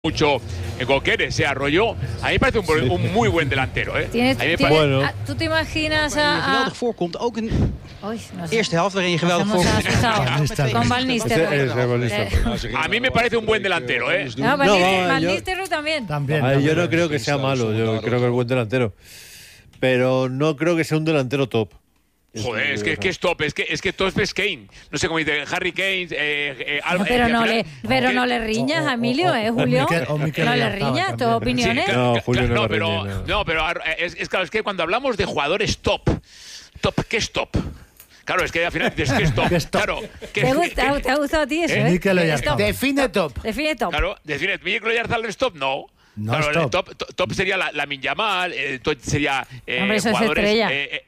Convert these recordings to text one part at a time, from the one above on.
mucho Gyökeres, se arrolló. A mí me parece un muy buen delantero. Bueno. ¿Tú te imaginas geweldig voorkomt, ook in no sé. eerste helft waarin je geweldig voorkomt. Con Van Nistelrooy. A mí me parece un buen delantero, No, Van Nistelrooy también. Yo no creo que sea malo, yo creo que es buen delantero. Pero no creo que sea un delantero top. Joder, es que es top, es que top es Kane. No sé cómo dice, Harry Kane, pero no le riñas a Emilio, Julio. No le riñas, tus opiniones. Sí, no, Julio no pero claro, es que cuando hablamos de jugadores top, ¿qué es top? Claro, es que al final dices, ¿qué es top? Claro, ¿Te ha gustado a ti eso? Define top. Define top. Claro, define, ¿Mikel Oyarzabal es top? No. No, claro, top sería Lamine Yamal, top sería jugadores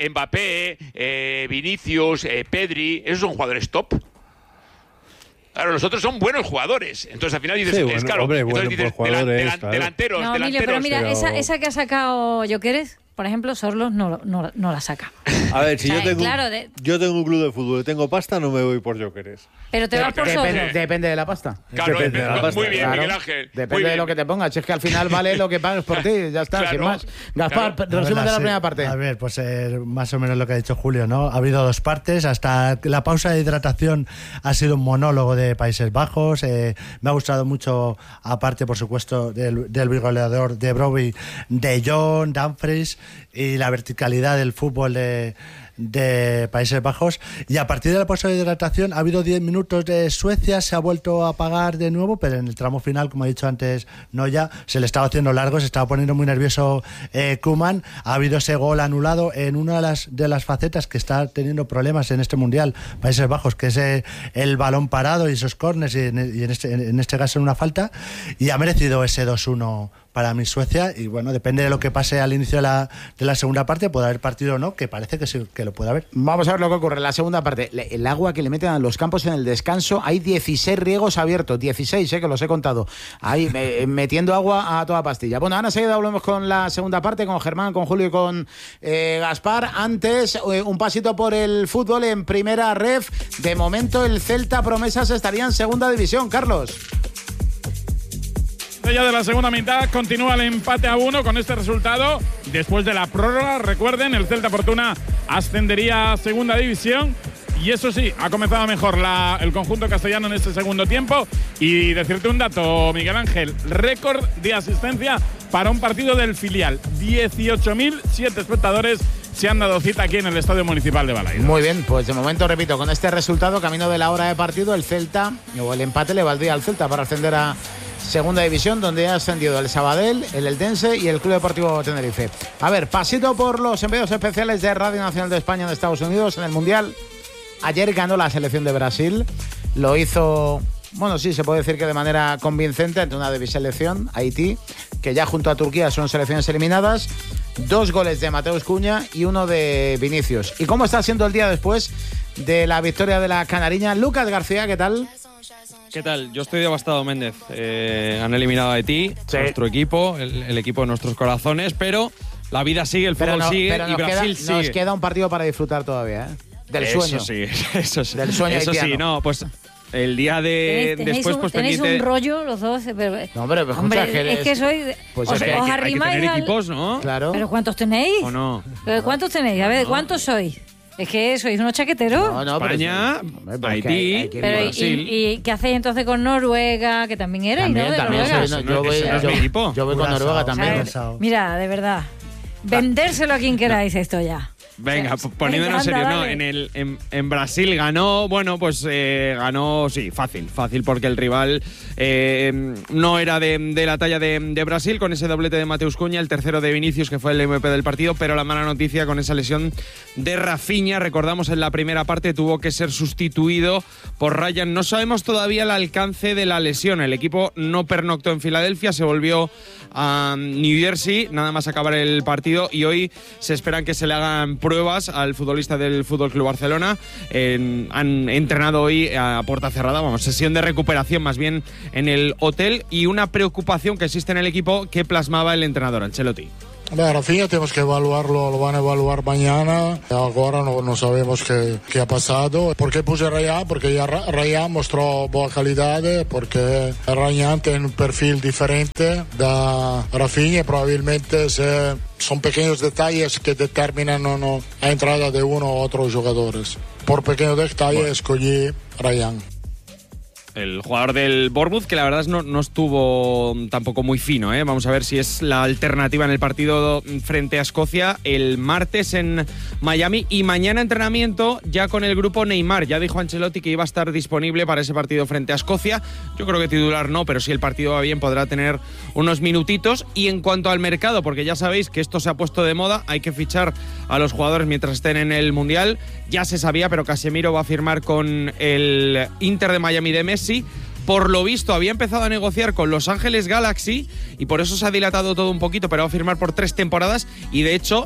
Mbappé, Vinicius, Pedri, esos son jugadores top. Claro, los otros son buenos jugadores. Entonces al final dices, sí, claro, hombre, entonces dices No, delanteros. Emilio, pero mira, esa que ha sacado Gyökeres, por ejemplo, Sorlos no la saca. A ver, si yo tengo un club de fútbol y tengo pasta, no me voy por Gyökeres. Pero te vas por Sorlos. Depende de la pasta. Claro, Depende de la pasta. Muy bien, Claro. Miguel Ángel. Depende de lo que te pongas. Si es que al final vale lo que pagues por ti. Ya está, Claro, sin más. Gaspar, claro. resumen de la primera parte. A ver, pues más o menos lo que ha dicho Julio, ¿no? Ha habido dos partes. Hasta la pausa de hidratación ha sido un monólogo de Países Bajos. Me ha gustado mucho, aparte, por supuesto, del bigoleador de Brobbey, de John, Dumfries, y la verticalidad del fútbol de Países Bajos. Y a partir de la pausa de hidratación ha habido 10 minutos de Suecia, se ha vuelto a apagar de nuevo, pero en el tramo final, como ha dicho antes Noya, se le estaba haciendo largo, se estaba poniendo muy nervioso Koeman. Ha habido ese gol anulado en una de las facetas que está teniendo problemas en este Mundial Países Bajos, que es el balón parado y esos córners, y en este caso en una falta, y ha merecido ese 2-1 para mi Suecia. Y bueno, depende de lo que pase al inicio de la segunda parte, puede haber partido o no, que parece que sí, que lo puede haber. Vamos a ver lo que ocurre en la segunda parte. El agua que le meten a los campos en el descanso, hay 16 riegos abiertos, 16, que los he contado. Ahí metiendo agua a toda pastilla. Bueno, ahora enseguida hablamos con la segunda parte, con Germán, con Julio y con Gaspar. Antes, un pasito por el fútbol en primera ref. De momento el Celta Promesas estaría en segunda división. Carlos. Ya de la segunda mitad continúa el empate a 1 con este resultado. Después de la prórroga, recuerden, el Celta Fortuna ascendería a segunda división. Y eso sí, ha comenzado mejor el conjunto castellano en este segundo tiempo. Y decirte un dato, Miguel Ángel, récord de asistencia para un partido del filial. 18.007 espectadores se han dado cita aquí en el Estadio Municipal de Balaidos. Muy bien, pues de momento, repito, con este resultado, camino de la hora de partido, el Celta, o el empate le valdría al Celta para ascender a segunda división, donde ha ascendido el Sabadell, el Eldense y el Club Deportivo Tenerife. A ver, pasito por los enviados especiales de Radio Nacional de España en Estados Unidos en el Mundial. Ayer ganó la selección de Brasil, lo hizo, bueno, sí, se puede decir que de manera convincente ante una débil selección, Haití, que ya junto a Turquía son selecciones eliminadas. 2 goles de Mateus Cunha y 1 de Vinicius. ¿Y cómo está siendo el día después de la victoria de la canariña? Lucas García, ¿qué tal? ¿Qué tal? Yo estoy devastado, Méndez. Han eliminado a Haití, nuestro equipo, el equipo de nuestros corazones, pero la vida sigue, el fútbol sigue y Brasil sigue. Nos queda un partido para disfrutar todavía, ¿eh? Del sueño. Eso sí. Del sueño haitiano. Eso sí, no, pues el día de después pues tenéis pendiente. un rollo los dos, pero no, hombre, es que soy pues os hay que arrimáis tener equipos, ¿no? Claro. Pero ¿cuántos tenéis? ¿O no? ¿Cuántos tenéis? A ver, ¿cuántos sois? Es que sois unos chaqueteros. No, España, Haití, Brasil. ¿Y qué hacéis entonces con Noruega? Que también erais, ¿no? De Noruega. Yo voy con Noruega también. Mira, de verdad, vendérselo a quien queráis esto ya. Venga, poniéndonos serios, ¿no? En Brasil ganó, bueno, pues ganó, sí, fácil, porque el rival no era de la talla de Brasil, con ese doblete de Mateus Cunha, el tercero de Vinicius, que fue el MVP del partido, pero la mala noticia con esa lesión de Rafinha, recordamos en la primera parte, tuvo que ser sustituido por Ryan. No sabemos todavía el alcance de la lesión, el equipo no pernoctó en Filadelfia, se volvió a New Jersey, nada más acabar el partido, y hoy se esperan que se le hagan pruebas al futbolista del Fútbol Club Barcelona. Han entrenado hoy a puerta cerrada, sesión de recuperación más bien en el hotel, y una preocupación que existe en el equipo que plasmaba el entrenador Ancelotti. Rafinha tenemos que evaluarlo, lo van a evaluar mañana. Ahora no sabemos qué ha pasado. ¿Por qué puse Rayán? Porque ya Rayán mostró buena calidad, porque Rayán tiene un perfil diferente de Rafinha y probablemente son pequeños detalles que determinan la entrada de uno u otros jugadores. Por pequeños detalles escogí Rayán. El jugador del Bournemouth, que la verdad no estuvo tampoco muy fino, ¿eh? Vamos a ver si es la alternativa en el partido frente a Escocia el martes en Miami. Y mañana entrenamiento ya con el grupo Neymar. Ya dijo Ancelotti que iba a estar disponible para ese partido frente a Escocia. Yo creo que titular no, pero si el partido va bien podrá tener unos minutitos. Y en cuanto al mercado, porque ya sabéis que esto se ha puesto de moda, hay que fichar a los jugadores mientras estén en el Mundial. Ya se sabía, pero Casemiro va a firmar con el Inter de Miami de Messi. Por lo visto había empezado a negociar con Los Ángeles Galaxy y por eso se ha dilatado todo un poquito, pero va a firmar por 3 temporadas y de hecho,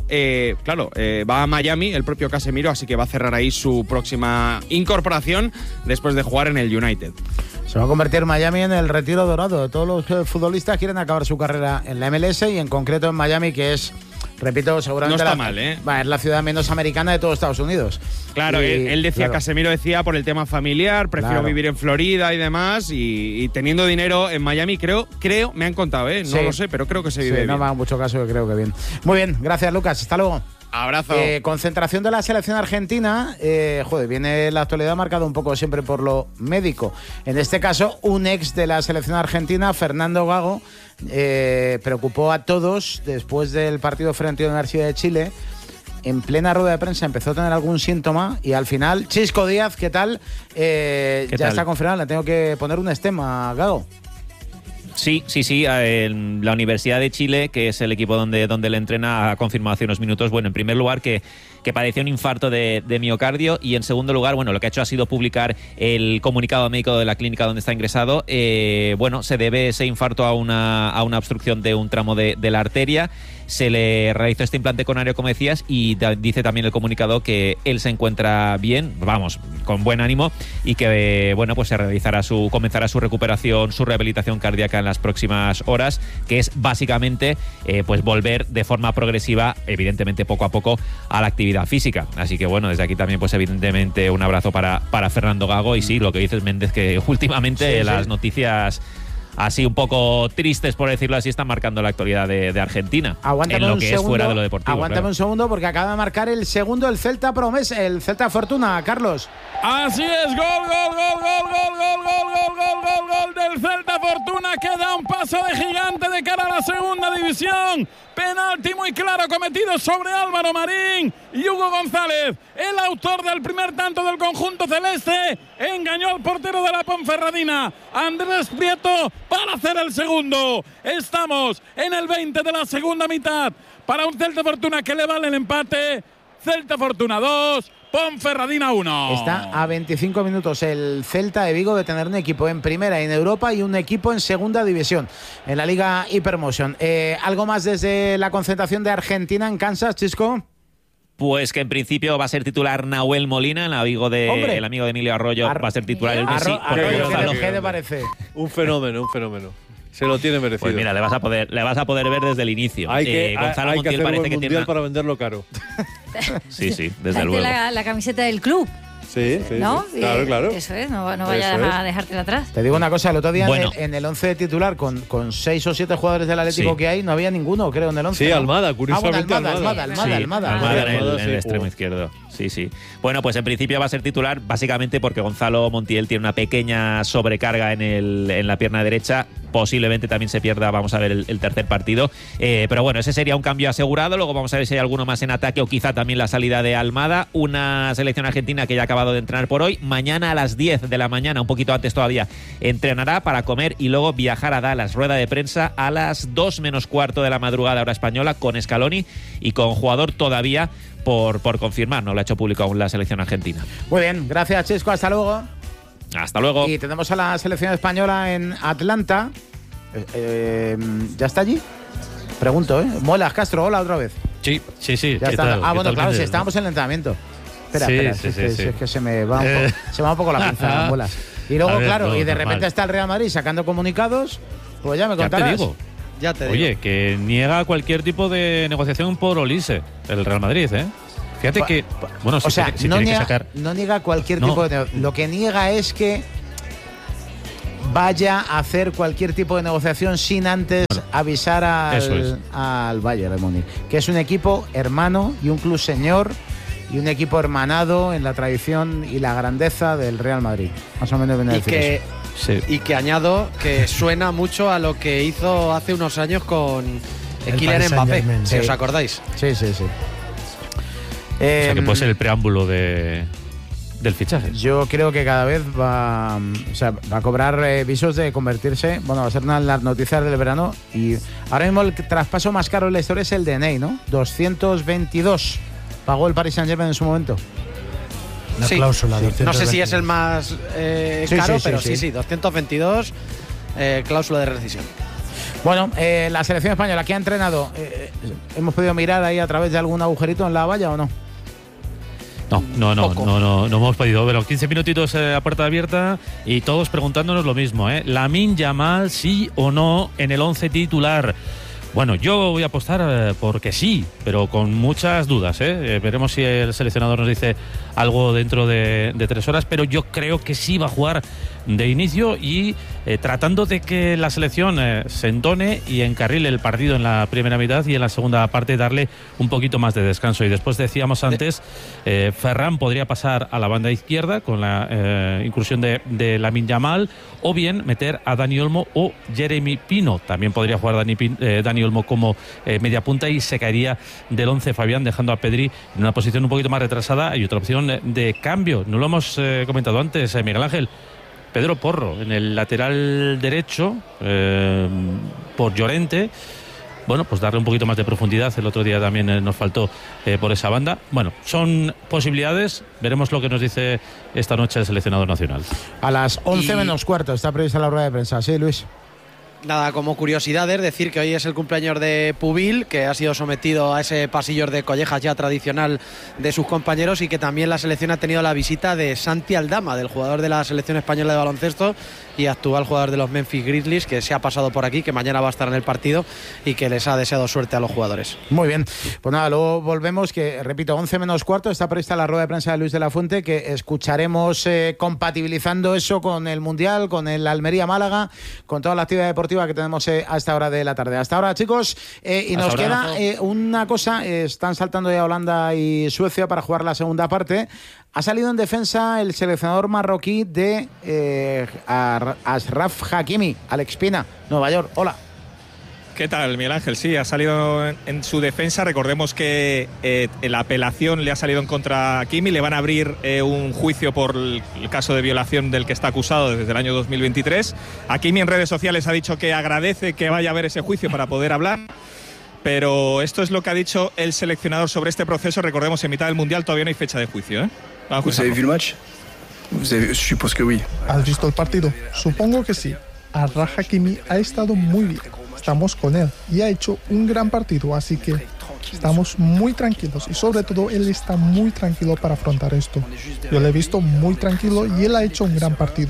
va a Miami el propio Casemiro, así que va a cerrar ahí su próxima incorporación después de jugar en el United. Se va a convertir Miami en el retiro dorado. Todos los futbolistas quieren acabar su carrera en la MLS y en concreto en Miami, que es, repito, seguramente no está mal, ¿eh? Es la ciudad menos americana de todos Estados Unidos. Claro, él decía, claro. Casemiro decía por el tema familiar, prefiero vivir en Florida y demás, y teniendo dinero en Miami, creo, me han contado, no lo sé, pero creo que se vive bien. No me haga mucho caso, que creo que bien. Muy bien, gracias Lucas, hasta luego. Abrazo. Concentración de la selección argentina. Viene la actualidad marcada un poco siempre por lo médico. En este caso, un ex de la selección argentina, Fernando Gago, preocupó a todos después del partido frente a la Universidad de Chile. En plena rueda de prensa empezó a tener algún síntoma y al final, Chisco Díaz, ¿qué tal? Está confirmado, le tengo que poner un esquema a Gago. Sí. En la Universidad de Chile, que es el equipo donde le entrena, ha confirmado hace unos minutos, en primer lugar que padeció un infarto de miocardio y en segundo lugar, lo que ha hecho ha sido publicar el comunicado médico de la clínica donde está ingresado. Se debe ese infarto a una obstrucción de un tramo de la arteria. Se le realizó este implante coronario, como decías, y dice también el comunicado que él se encuentra bien, con buen ánimo, y que se comenzará su recuperación, su rehabilitación cardíaca en las próximas horas, que es básicamente volver de forma progresiva, evidentemente poco a poco, a la actividad física. Así que desde aquí también evidentemente un abrazo para Fernando Gago. Y sí, lo que dices, Méndez, que últimamente las noticias así un poco tristes, por decirlo así, están marcando la actualidad de Argentina. Aguántame en lo un que segundo, es fuera de lo deportivo. Aguántame un segundo, porque acaba de marcar el segundo el Celta Promesa, el Celta Fortuna, Carlos. Así es, gol del Celta Fortuna, que da un paso de gigante de cara a la segunda división. Penalti muy claro cometido sobre Álvaro Marín y Hugo González, el autor del primer tanto del conjunto celeste, engañó al portero de la Ponferradina, Andrés Prieto, para hacer el segundo. Estamos en el 20 de la segunda mitad para un Celta Fortuna que le vale el empate. Celta Fortuna 2, Ponferradina 1. Está a 25 minutos el Celta de Vigo de tener un equipo en primera en Europa y un equipo en segunda división en la Liga Hypermotion. ¿Algo más desde la concentración de Argentina en Kansas, Chisco? Pues que en principio va a ser titular Nahuel Molina, el amigo de Emilio Arroyo, va a ser titular el Messi. ¿Qué te parece? Un fenómeno. Se lo tiene merecido. Pues mira, le vas a poder ver desde el inicio. Hay que hacer un mundial para venderlo caro. Sí, desde luego. La camiseta del club. Sí, ¿no? Claro. Eso es, no vaya a dejártela atrás. Te digo una cosa, el otro día en el 11 titular, con 6 o 7 jugadores del Atlético que hay, no había ninguno, creo, en el 11. Sí, Almada, curiosamente. Almada en el extremo izquierdo. Sí. Bueno, pues en principio va a ser titular, básicamente porque Gonzalo Montiel tiene una pequeña sobrecarga en la pierna derecha. Posiblemente también se pierda, vamos a ver, el tercer partido. Pero ese sería un cambio asegurado. Luego vamos a ver si hay alguno más en ataque o quizá también la salida de Almada. Una selección argentina que ya ha acabado de entrenar por hoy. Mañana a las 10 de la mañana, un poquito antes todavía, entrenará para comer y luego viajar a Dallas. Rueda de prensa a las 2 menos cuarto de la madrugada, hora española, con Scaloni y con jugador todavía por confirmar. No lo ha hecho público aún la selección argentina. Muy bien, gracias, Chisco. Hasta luego. Hasta luego. Y tenemos a la selección española en Atlanta. ¿Ya está allí? Pregunto, Molas Castro, hola otra vez. Sí. Ya está. Claro, si estábamos en el entrenamiento. Espera, es que se me va un poco la pinza, Molas. Y luego, y de repente está el Real Madrid sacando comunicados. Pues ya me contarás. Ya te digo. Oye, que niega cualquier tipo de negociación por Olise, el Real Madrid, ¿eh? Fíjate que, bueno, o sea, no niega cualquier tipo de... Lo que niega es que vaya a hacer cualquier tipo de negociación sin antes avisar al Bayern de Múnich, que es un equipo hermano y un club señor y un equipo hermanado en la tradición y la grandeza del Real Madrid. Más o menos viene a decir eso. Sí. Y que añado que suena mucho a lo que hizo hace unos años con Kylian Mbappé, si os acordáis. Sí. O sea, que puede ser el preámbulo del fichaje. Yo creo que cada vez va a cobrar visos de convertirse, va a ser una de las noticias del verano. Y ahora mismo el traspaso más caro en la historia es el de Ney, ¿no? 222 pagó el Paris Saint-Germain en su momento. La cláusula. Sí. No sé si es el más caro, pero sí, 222 cláusula de rescisión. Bueno, la selección española que ha entrenado, ¿hemos podido mirar ahí a través de algún agujerito en la valla o no? No hemos podido. Pero 15 minutitos a puerta abierta y todos preguntándonos lo mismo, ¿eh? Lamine Yamal, sí o no en el 11 titular. Bueno, yo voy a apostar porque sí, pero con muchas dudas, ¿eh? Veremos si el seleccionador nos dice algo dentro de 3 horas, pero yo creo que sí va a jugar de inicio y tratando de que la selección se entone y encarrile el partido en la primera mitad y en la segunda parte darle un poquito más de descanso. Y después decíamos antes, Ferran podría pasar a la banda izquierda con la incursión de Lamine Yamal, o bien meter a Dani Olmo o Jeremy Pino. También podría jugar Dani Olmo como media punta y se caería del 11 Fabián, dejando a Pedri en una posición un poquito más retrasada. Hay otra opción de cambio, no lo hemos comentado antes, Miguel Ángel. Pedro Porro en el lateral derecho por Llorente. Bueno, pues darle un poquito más de profundidad. El otro día también nos faltó por esa banda. Bueno, son posibilidades. Veremos lo que nos dice esta noche el seleccionador nacional. A las 11 menos cuarto está prevista la rueda de prensa. Sí, Luis. Nada, como curiosidades, decir que hoy es el cumpleaños de Pubil, que ha sido sometido a ese pasillo de collejas ya tradicional de sus compañeros, y que también la selección ha tenido la visita de Santi Aldama, del jugador de la selección española de baloncesto y actual jugador de los Memphis Grizzlies, que se ha pasado por aquí, que mañana va a estar en el partido y que les ha deseado suerte a los jugadores. Muy bien, pues nada, luego volvemos, que repito, 11 menos cuarto está prevista la rueda de prensa de Luis de la Fuente, que escucharemos compatibilizando eso con el Mundial, con el Almería-Málaga, con toda la actividad deportiva que tenemos a esta hora de la tarde. Hasta ahora, chicos, y nos queda una cosa. Están saltando ya Holanda y Suecia para jugar la segunda parte. Ha salido en defensa el seleccionador marroquí de Ashraf Hakimi, Alex Pina, Nueva York. Hola. ¿Qué tal, Miguel Ángel? Sí, ha salido en su defensa. Recordemos que la apelación le ha salido en contra a Hakimi. Le van a abrir un juicio por el caso de violación del que está acusado desde el año 2023. Hakimi en redes sociales ha dicho que agradece que vaya a haber ese juicio para poder hablar. Pero esto es lo que ha dicho el seleccionador sobre este proceso. Recordemos, en mitad del Mundial todavía no hay fecha de juicio, ¿eh? ¿Vous avez vu el match? Je suppose que oui. ¿Has visto el partido? Supongo que sí. Ashraf Hakimi ha estado muy bien. Estamos con él y ha hecho un gran partido, así que estamos muy tranquilos y sobre todo él está muy tranquilo para afrontar esto. Yo le he visto muy tranquilo y él ha hecho un gran partido.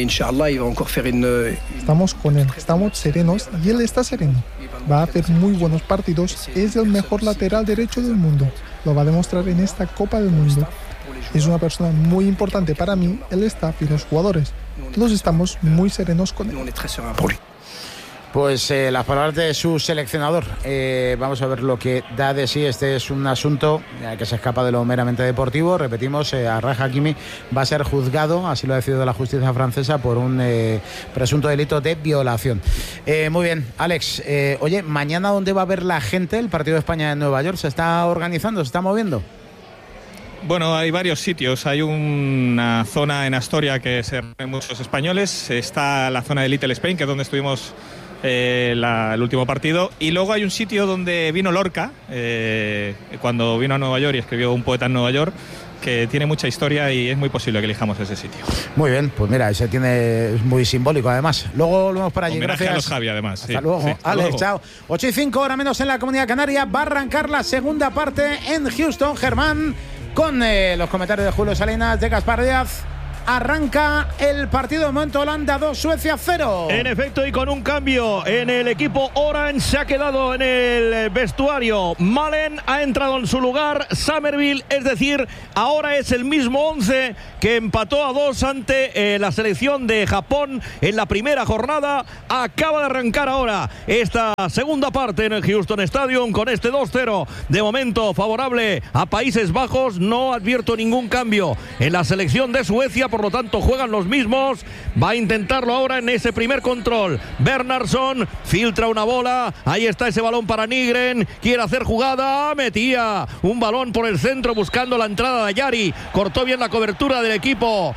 Estamos con él, estamos serenos y él está sereno. Va a hacer muy buenos partidos, es el mejor lateral derecho del mundo. Lo va a demostrar en esta Copa del Mundo. Es una persona muy importante para mí, el staff y los jugadores. Todos estamos muy serenos con él. Pues las palabras de su seleccionador. Vamos a ver lo que da de sí. Este es un asunto que se escapa de lo meramente deportivo. Repetimos, Ashraf Hakimi va a ser juzgado, así lo ha decidido la justicia francesa, por un presunto delito de violación. Muy bien, Alex. Oye, ¿mañana dónde va a ver la gente el partido de España en Nueva York? ¿Se está organizando? ¿Se está moviendo? Bueno, hay varios sitios. Hay una zona en Astoria que se reúnen muchos españoles. Está la zona de Little Spain, que es donde estuvimos el último partido, y luego hay un sitio donde vino Lorca cuando vino a Nueva York y escribió Un poeta en Nueva York, que tiene mucha historia y es muy posible que elijamos ese sitio. Muy bien, pues mira, ese es muy simbólico además. Luego volvemos para allí. Homenaje a los Javi además. Hasta luego. Sí, hasta Alex, luego. Chao. 8:05, hora menos en la Comunidad Canaria. Va a arrancar la segunda parte en Houston, Germán, con los comentarios de Julio Salinas, de Gaspar Díaz. arranca el partido. De momento Holanda 2, Suecia 0. En efecto, y con un cambio en el equipo Orange, se ha quedado en el vestuario Malen, ha entrado en su lugar Summerville, es decir, ahora es el mismo 11 que empató a 2 ante la selección de Japón en la primera jornada. Acaba de arrancar ahora esta segunda parte en el Houston Stadium con este 2-0 de momento favorable a Países Bajos. No advierto ningún cambio en la selección de Suecia, por lo tanto juegan los mismos. Va a intentarlo ahora en ese primer control. Bernhardsson filtra una bola, ahí está ese balón para Nygren, quiere hacer jugada, metía un balón por el centro buscando la entrada de Yari, cortó bien la cobertura del equipo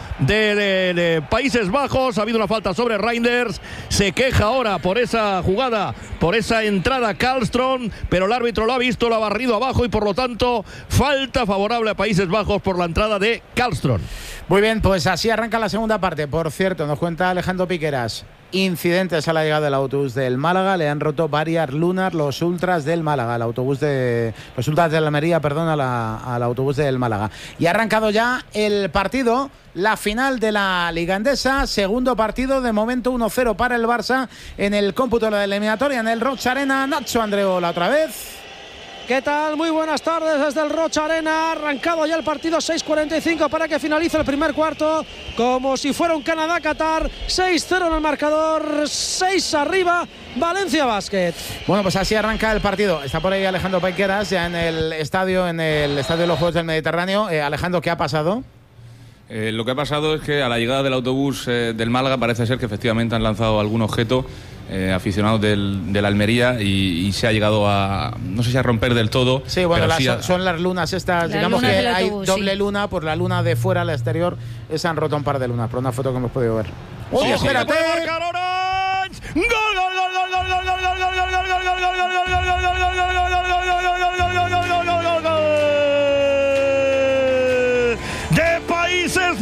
de Países Bajos. Ha habido una falta sobre Reinders, se queja ahora por esa jugada, por esa entrada Karlström, pero el árbitro lo ha visto, lo ha barrido abajo y por lo tanto falta favorable a Países Bajos por la entrada de Karlström. Muy bien, pues así arranca la segunda parte. Por cierto, nos cuenta Alejandro Piqueras, incidentes a la llegada del autobús del Málaga. Le han roto varias lunas los ultras del Málaga, los ultras de la Almería, perdón, al autobús del Málaga. Y ha arrancado ya el partido, la final de la Liga Endesa, segundo partido, de momento 1-0 para el Barça en el cómputo de la eliminatoria en el Rocha Arena. Nacho Andreola otra vez. ¿Qué tal? Muy buenas tardes desde el Rocha Arena. Ha arrancado ya el partido, 6:45 para que finalice el primer cuarto. Como si fuera un Canadá-Qatar, 6-0 en el marcador, 6 arriba, Valencia Basket. Bueno, pues así arranca el partido. Está por ahí Alejandro Piqueras, ya en el estadio de los Juegos del Mediterráneo. Alejandro, ¿qué ha pasado? Lo que ha pasado es que a la llegada del autobús del Málaga parece ser que efectivamente han lanzado algún objeto aficionados de la Almería y se ha llegado a, no sé si a romper del todo. Sí, bueno, son las lunas estas, digamos que hay doble luna, por la luna de fuera, la exterior, se han roto un par de lunas, por una foto que hemos podido ver. ¡Oye, espérate! ¡Gol, gol, gol, gol, gol, gol, gol, gol, gol, gol, gol, gol, gol, gol, de Países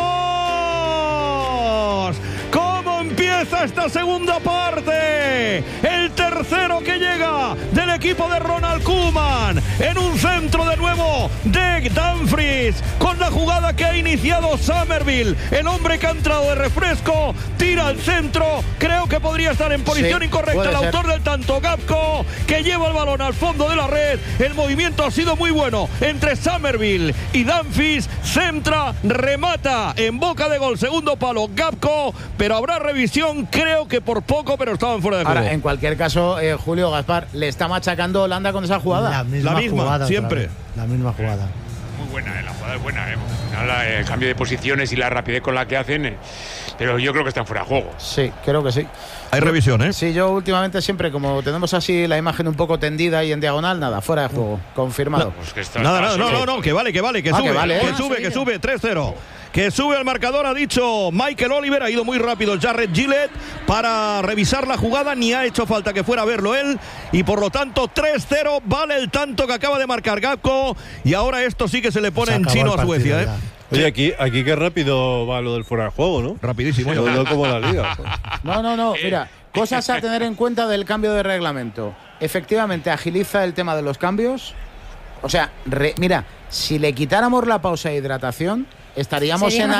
Bajos! ¿Cómo empieza esta segunda parte? El tercero que llega del equipo de Ronald Koeman en un centro de nuevo de Dumfries con la jugada que ha iniciado Summerville, el hombre que ha entrado de refresco, tira al centro, creo que podría estar en posición incorrecta el autor del tanto, Gapco, que lleva el balón al fondo de la red. El movimiento ha sido muy bueno entre Summerville y Dumfries, centra, remata en boca de gol, segundo palo Gapco, pero habrá revisión, creo que por poco, pero estaban fuera de juego. Ahora, en cualquier caso, Julio Gaspar, le está machacando Holanda con esa jugada. La misma jugada, siempre. La misma jugada. Muy buena, la jugada es buena. El cambio de posiciones y la rapidez con la que hacen, pero yo creo que están fuera de juego. Sí, creo que sí. Hay revisión, ¿eh? Sí, yo últimamente siempre, como tenemos así la imagen un poco tendida y en diagonal, nada, fuera de juego, confirmado. No, pues que no, que vale, que sube, que sube, 3-0. Que sube al marcador, ha dicho Michael Oliver, ha ido muy rápido Jarrett Gillett para revisar la jugada, ni ha hecho falta que fuera a verlo él, y por lo tanto 3-0, vale el tanto que acaba de marcar Gapco, y ahora esto sí que se le pone en chino a Suecia, ¿eh? Oye, aquí qué rápido va lo del fuera de juego, ¿no? Rapidísimo. No como la liga. No, mira, cosas a tener en cuenta del cambio de reglamento. Efectivamente, agiliza el tema de los cambios. O sea, mira, si le quitáramos la pausa de hidratación, estaríamos en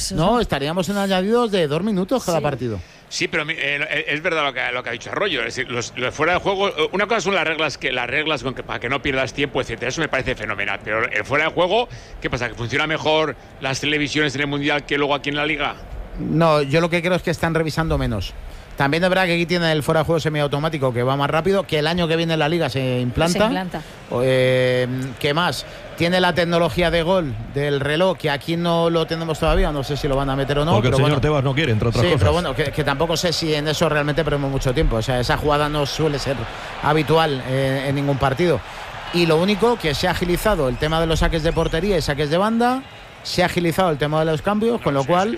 añadidos de 2 minutos cada partido. Sí, pero es verdad lo que ha dicho Arroyo. Es decir, los fuera de juego, una cosa son las reglas para que no pierdas tiempo, etcétera. Eso me parece fenomenal. Pero el fuera de juego, ¿qué pasa? ¿Que funciona mejor las televisiones en el Mundial que luego aquí en la Liga? No, yo lo que creo es que están revisando menos. También es verdad que aquí tiene el fuera de juego semiautomático que va más rápido, que el año que viene en la Liga se implanta. ¿Qué más? Tiene la tecnología de gol del reloj, que aquí no lo tenemos todavía, no sé si lo van a meter o no. Porque el señor Tebas no quiere, entre otras cosas. Sí, pero bueno, que tampoco sé si en eso realmente perdemos mucho tiempo. O sea, esa jugada no suele ser habitual en ningún partido. Y lo único que se ha agilizado el tema de los saques de portería y saques de banda. Se ha agilizado el tema de los cambios, con lo cual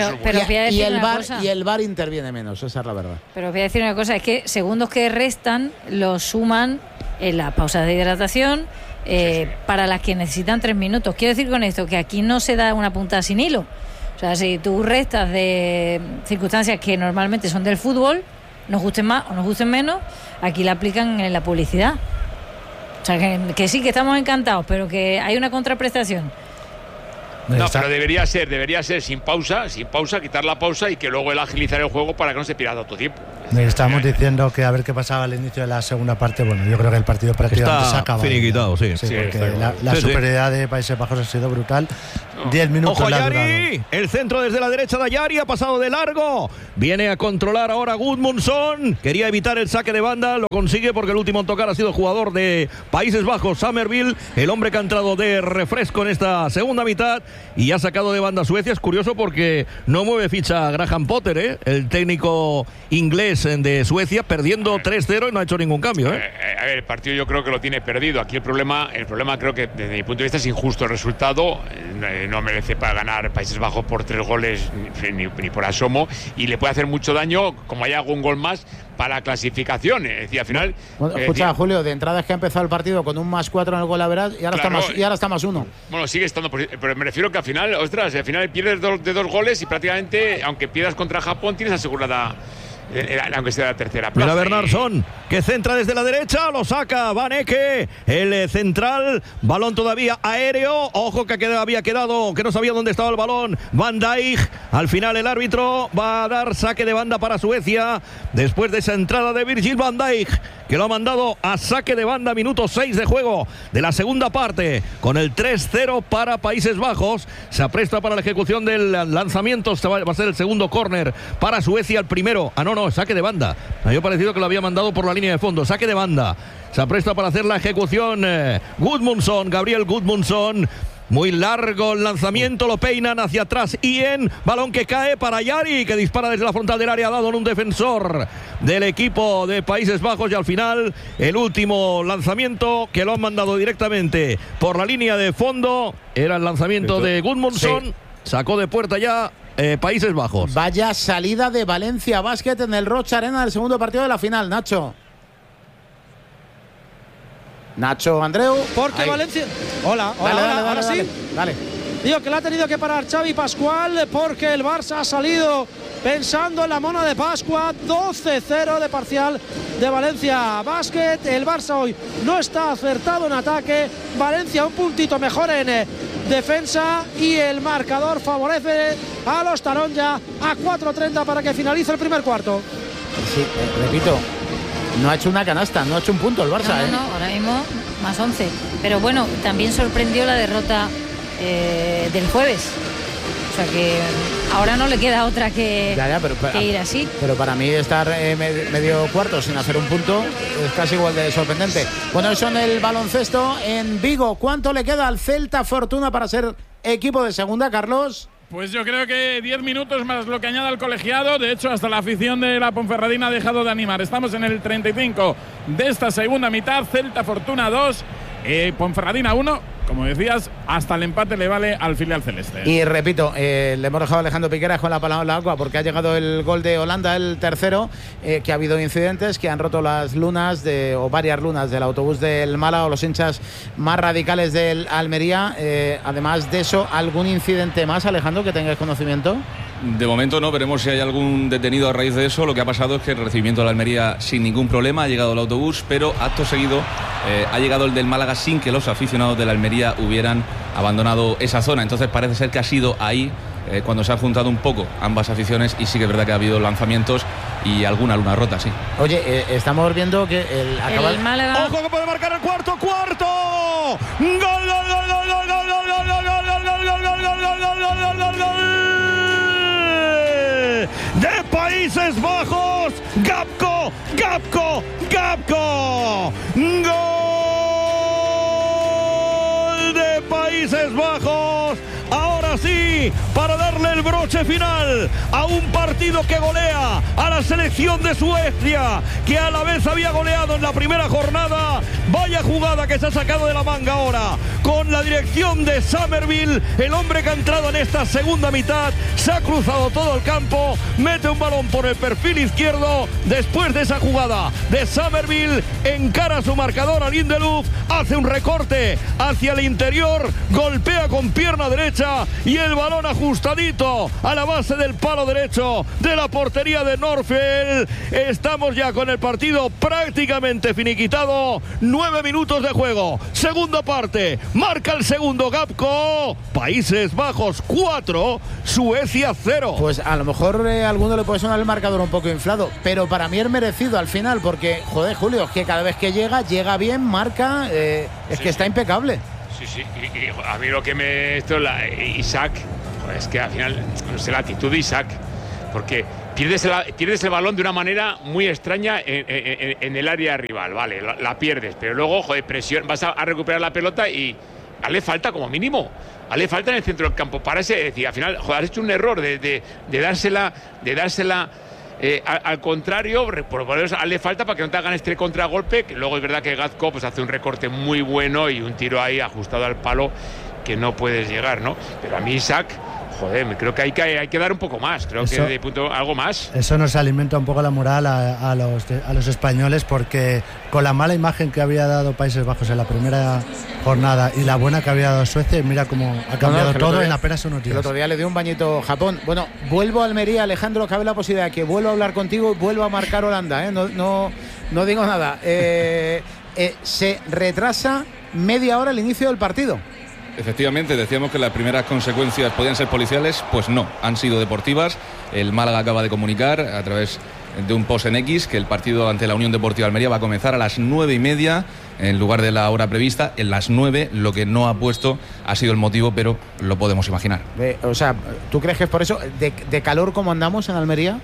el VAR interviene menos, esa es la verdad. Pero voy a decir una cosa, es que segundos que restan los suman en las pausas de hidratación para las que necesitan 3 minutos. Quiero decir con esto que aquí no se da una puntada sin hilo. O sea, si tú restas de circunstancias que normalmente son del fútbol, nos gusten más o nos gusten menos, aquí la aplican en la publicidad. O sea, que sí, que estamos encantados, pero que hay una contraprestación. No, pero debería ser sin pausa, quitar la pausa y que luego el agilizar el juego para que no se pierda tanto tiempo. Estábamos diciendo que a ver qué pasaba al inicio de la segunda parte. Bueno, yo creo que el partido prácticamente se ha acabado. Finiquitado, sí. Porque la superioridad de Países Bajos ha sido brutal. 10 minutos. ¡Ojo, Yari! El centro desde la derecha de Yari ha pasado de largo. Viene a controlar ahora Gudmundsson. Quería evitar el saque de banda. Lo consigue porque el último en tocar ha sido jugador de Países Bajos, Summerville. El hombre que ha entrado de refresco en esta segunda mitad y ha sacado de banda a Suecia. Es curioso porque no mueve ficha Graham Potter, el técnico inglés de Suecia, perdiendo 3-0 y no ha hecho ningún cambio. A ver, el partido yo creo que lo tiene perdido. Aquí el problema creo que desde mi punto de vista es injusto el resultado. No merece para ganar Países Bajos por 3 goles ni por asomo, y le puede hacer mucho daño como haya algún gol más para la clasificación. Es decir, al final. Bueno, escucha, Julio, de entrada es que ha empezado el partido con un +4 en el gol average y ahora está +1. Bueno, sigue estando, pero me refiero que al final, al final pierdes de 2 goles y prácticamente, aunque pierdas contra Japón, tienes asegurada. Aunque sea la tercera plaza. Mira Bernardsson, que centra desde la derecha, lo saca Van Ecke, el central, balón todavía aéreo, ojo que había quedado, que no sabía dónde estaba el balón, Van Dijk, al final el árbitro va a dar saque de banda para Suecia, después de esa entrada de Virgil van Dijk, que lo ha mandado a saque de banda, minuto 6 de juego de la segunda parte, con el 3-0 para Países Bajos, se apresta para la ejecución del lanzamiento, va a ser el segundo córner para Suecia, el primero, saque de banda. Me había parecido que lo había mandado por la línea de fondo. Saque de banda. Se apresta para hacer la ejecución Gudmundsson, Gabriel Gudmundsson. Muy largo el lanzamiento, lo peinan hacia atrás. Ian, balón que cae para Yari, que dispara desde la frontal del área, dado en un defensor del equipo de Países Bajos. Y al final, el último lanzamiento que lo han mandado directamente por la línea de fondo. Era el lanzamiento de Gudmundsson. Sí. Sacó de puerta ya Países Bajos. Vaya salida de Valencia Basket en el Roig Arena del segundo partido de la final, Nacho. Andreu. Porque ahí. Valencia. Hola, ahora sí. Dale. Digo que la ha tenido que parar Xavi Pascual porque el Barça ha salido pensando en la mona de Pascua. 12-0 de parcial de Valencia Basket. El Barça hoy no está acertado en ataque. Valencia un puntito mejor en defensa y el marcador favorece a los Taronja a 4:30 para que finalice el primer cuarto. Sí, repito, no ha hecho una canasta, no ha hecho un punto el Barça. No, ahora mismo más 11. Pero bueno, también sorprendió la derrota del jueves. O sea que ahora no le queda otra que ir así. Pero para mí estar medio cuarto sin hacer un punto es casi igual de sorprendente. Bueno, eso en el baloncesto en Vigo. ¿Cuánto le queda al Celta Fortuna para ser equipo de segunda, Carlos? Pues yo creo que 10 minutos más lo que añada el colegiado. De hecho, hasta la afición de la Ponferradina ha dejado de animar. Estamos en el 35 de esta segunda mitad. Celta Fortuna 2, Ponferradina 1. Como decías, hasta el empate le vale al filial celeste. Y repito, le hemos dejado a Alejandro Piqueras con la palabra en la agua porque ha llegado el gol de Holanda, el tercero, que ha habido incidentes que han roto las lunas o varias lunas del autobús del Málaga o los hinchas más radicales del Almería. Además de eso, ¿algún incidente más, Alejandro, que tengáis conocimiento? De momento no, veremos si hay algún detenido a raíz de eso. Lo que ha pasado es que el recibimiento de la Almería sin ningún problema, ha llegado el autobús, pero acto seguido ha llegado el del Málaga sin que los aficionados de la Almería hubieran abandonado esa zona. Entonces parece ser que ha sido ahí cuando se han juntado un poco ambas aficiones y sí que es verdad que ha habido lanzamientos y alguna luna rota, sí. Oye, estamos viendo que el Málaga... ¡Ojo que puede marcar el cuarto! ¡Gol, gol, gol, gol, gol, gol, gol, gol, gol, gol, de Países Bajos! ¡Gapco! ¡Gol de Países Bajos! Ahora sí, para darle el broche final a un partido que golea a la selección de Suecia, que a la vez había goleado en la primera jornada. Vaya jugada que se ha sacado de la manga ahora, con la dirección de Summerville, el hombre que ha entrado en esta segunda mitad, se ha cruzado todo el campo, mete un balón por el perfil izquierdo. Después de esa jugada de Summerville, encara su marcador a Lindelof, hace un recorte hacia el interior, golpea con pierna derecha y el balón ajustadito a la base del palo derecho de la portería de Norfield. Estamos ya con el partido prácticamente finiquitado. 9 minutos de juego. Segunda parte. Marca el segundo Gapco. Países Bajos 4, Suecia 0. Pues a lo mejor a alguno le puede sonar el marcador un poco inflado, pero para mí es merecido al final, porque, joder, Julio, es que cada vez que llega bien, marca, es que está impecable. Sí. Y a mí lo que me... Isaac, joder, es que al final, no sé, la actitud de Isaac, porque pierdes el balón de una manera muy extraña en el área rival, vale, la pierdes, pero luego, joder, presión, vas a recuperar la pelota y hazle falta como mínimo. Hazle falta en el centro del campo. Para ese, decir, al final, joder, has hecho un error de dársela al contrario, por eso hazle falta para que no te hagan este contragolpe, que luego es verdad que Gazco pues hace un recorte muy bueno y un tiro ahí ajustado al palo que no puedes llegar, ¿no? Pero a mí Isaac, joder, creo que hay que dar un poco más, creo que de punto algo más. Eso nos alimenta un poco la moral a los españoles, porque con la mala imagen que había dado Países Bajos en la primera jornada y la buena que había dado Suecia, mira cómo ha cambiado todo en apenas unos días. El otro día le dio un bañito Japón. Bueno, vuelvo a Almería, Alejandro, cabe la posibilidad de que vuelva a hablar contigo y vuelva a marcar Holanda, ¿eh? No digo nada. Se retrasa media hora el inicio del partido. Efectivamente, decíamos que las primeras consecuencias podían ser policiales, pues no, han sido deportivas. El Málaga acaba de comunicar a través de un post en X que el partido ante la Unión Deportiva Almería va a comenzar a las 9:30 en lugar de la hora prevista, en las 9. Lo que no ha puesto ha sido el motivo, pero lo podemos imaginar. O sea, ¿tú crees que es por eso? ¿De calor cómo andamos en Almería?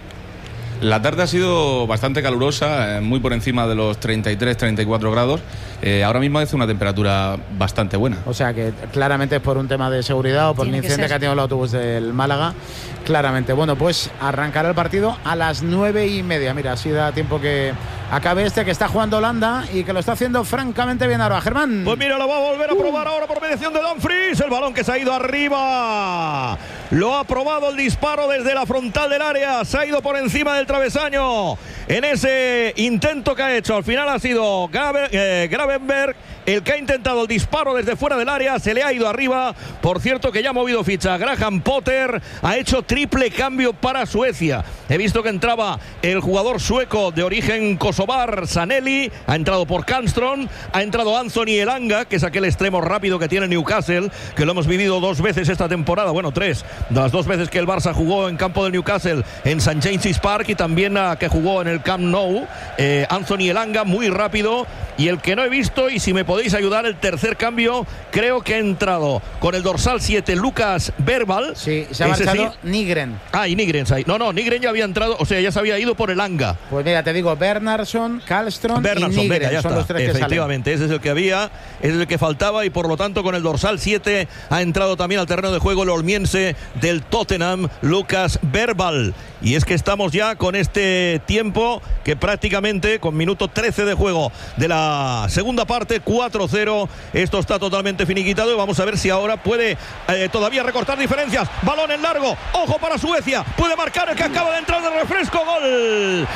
La tarde ha sido bastante calurosa, muy por encima de los 33-34 grados. Ahora mismo hace una temperatura bastante buena. O sea que claramente es por un tema de seguridad o por el incidente que ha tenido el autobús del Málaga. Claramente. Bueno, pues arrancará el partido a las 9:30. Mira, así da tiempo que acabe que está jugando Holanda y que lo está haciendo francamente bien ahora. Germán. Pues mira, lo va a volver a probar ahora por mediación de Dumfries. El balón que se ha ido arriba. Lo ha probado el disparo desde la frontal del área. Se ha ido por encima del travesaño en ese intento que ha hecho. Al final ha sido Gravenberg el que ha intentado el disparo desde fuera del área. Se le ha ido arriba. Por cierto que ya ha movido ficha Graham Potter. Ha hecho triple cambio para Suecia. He visto que entraba el jugador sueco de origen kosovar, Sanelli. Ha entrado por Karlström. Ha entrado Anthony Elanga, que es aquel extremo rápido que tiene Newcastle, que lo hemos vivido 2 veces esta temporada. Bueno, 3. Las 2 veces que el Barça jugó en campo del Newcastle en St. James's Park y también que jugó en el Camp Nou. Anthony Elanga, muy rápido. Y el que no he visto, y si me podéis ayudar, el tercer cambio, creo que ha entrado con el dorsal 7 Lucas Verbal. Sí, se ha marchado Nygren. Y Nygren. No, Nygren ya había entrado, o sea, ya se había ido por Elanga. Pues mira, te digo, Bernardsson, Karlström y Nygren, venga, ya son está. los 3 que salen. Efectivamente, ese es el que había, ese es el que faltaba, y por lo tanto con el dorsal 7 ha entrado también al terreno de juego el olmiense del Tottenham, Lucas Verbal. Y es que estamos ya con este tiempo que prácticamente con minuto 13 de juego de la segunda parte, 4-0, esto está totalmente finiquitado y vamos a ver si ahora puede todavía recortar diferencias. Balón en largo, ojo para Suecia, puede marcar el que acaba de entrar de refresco. Gol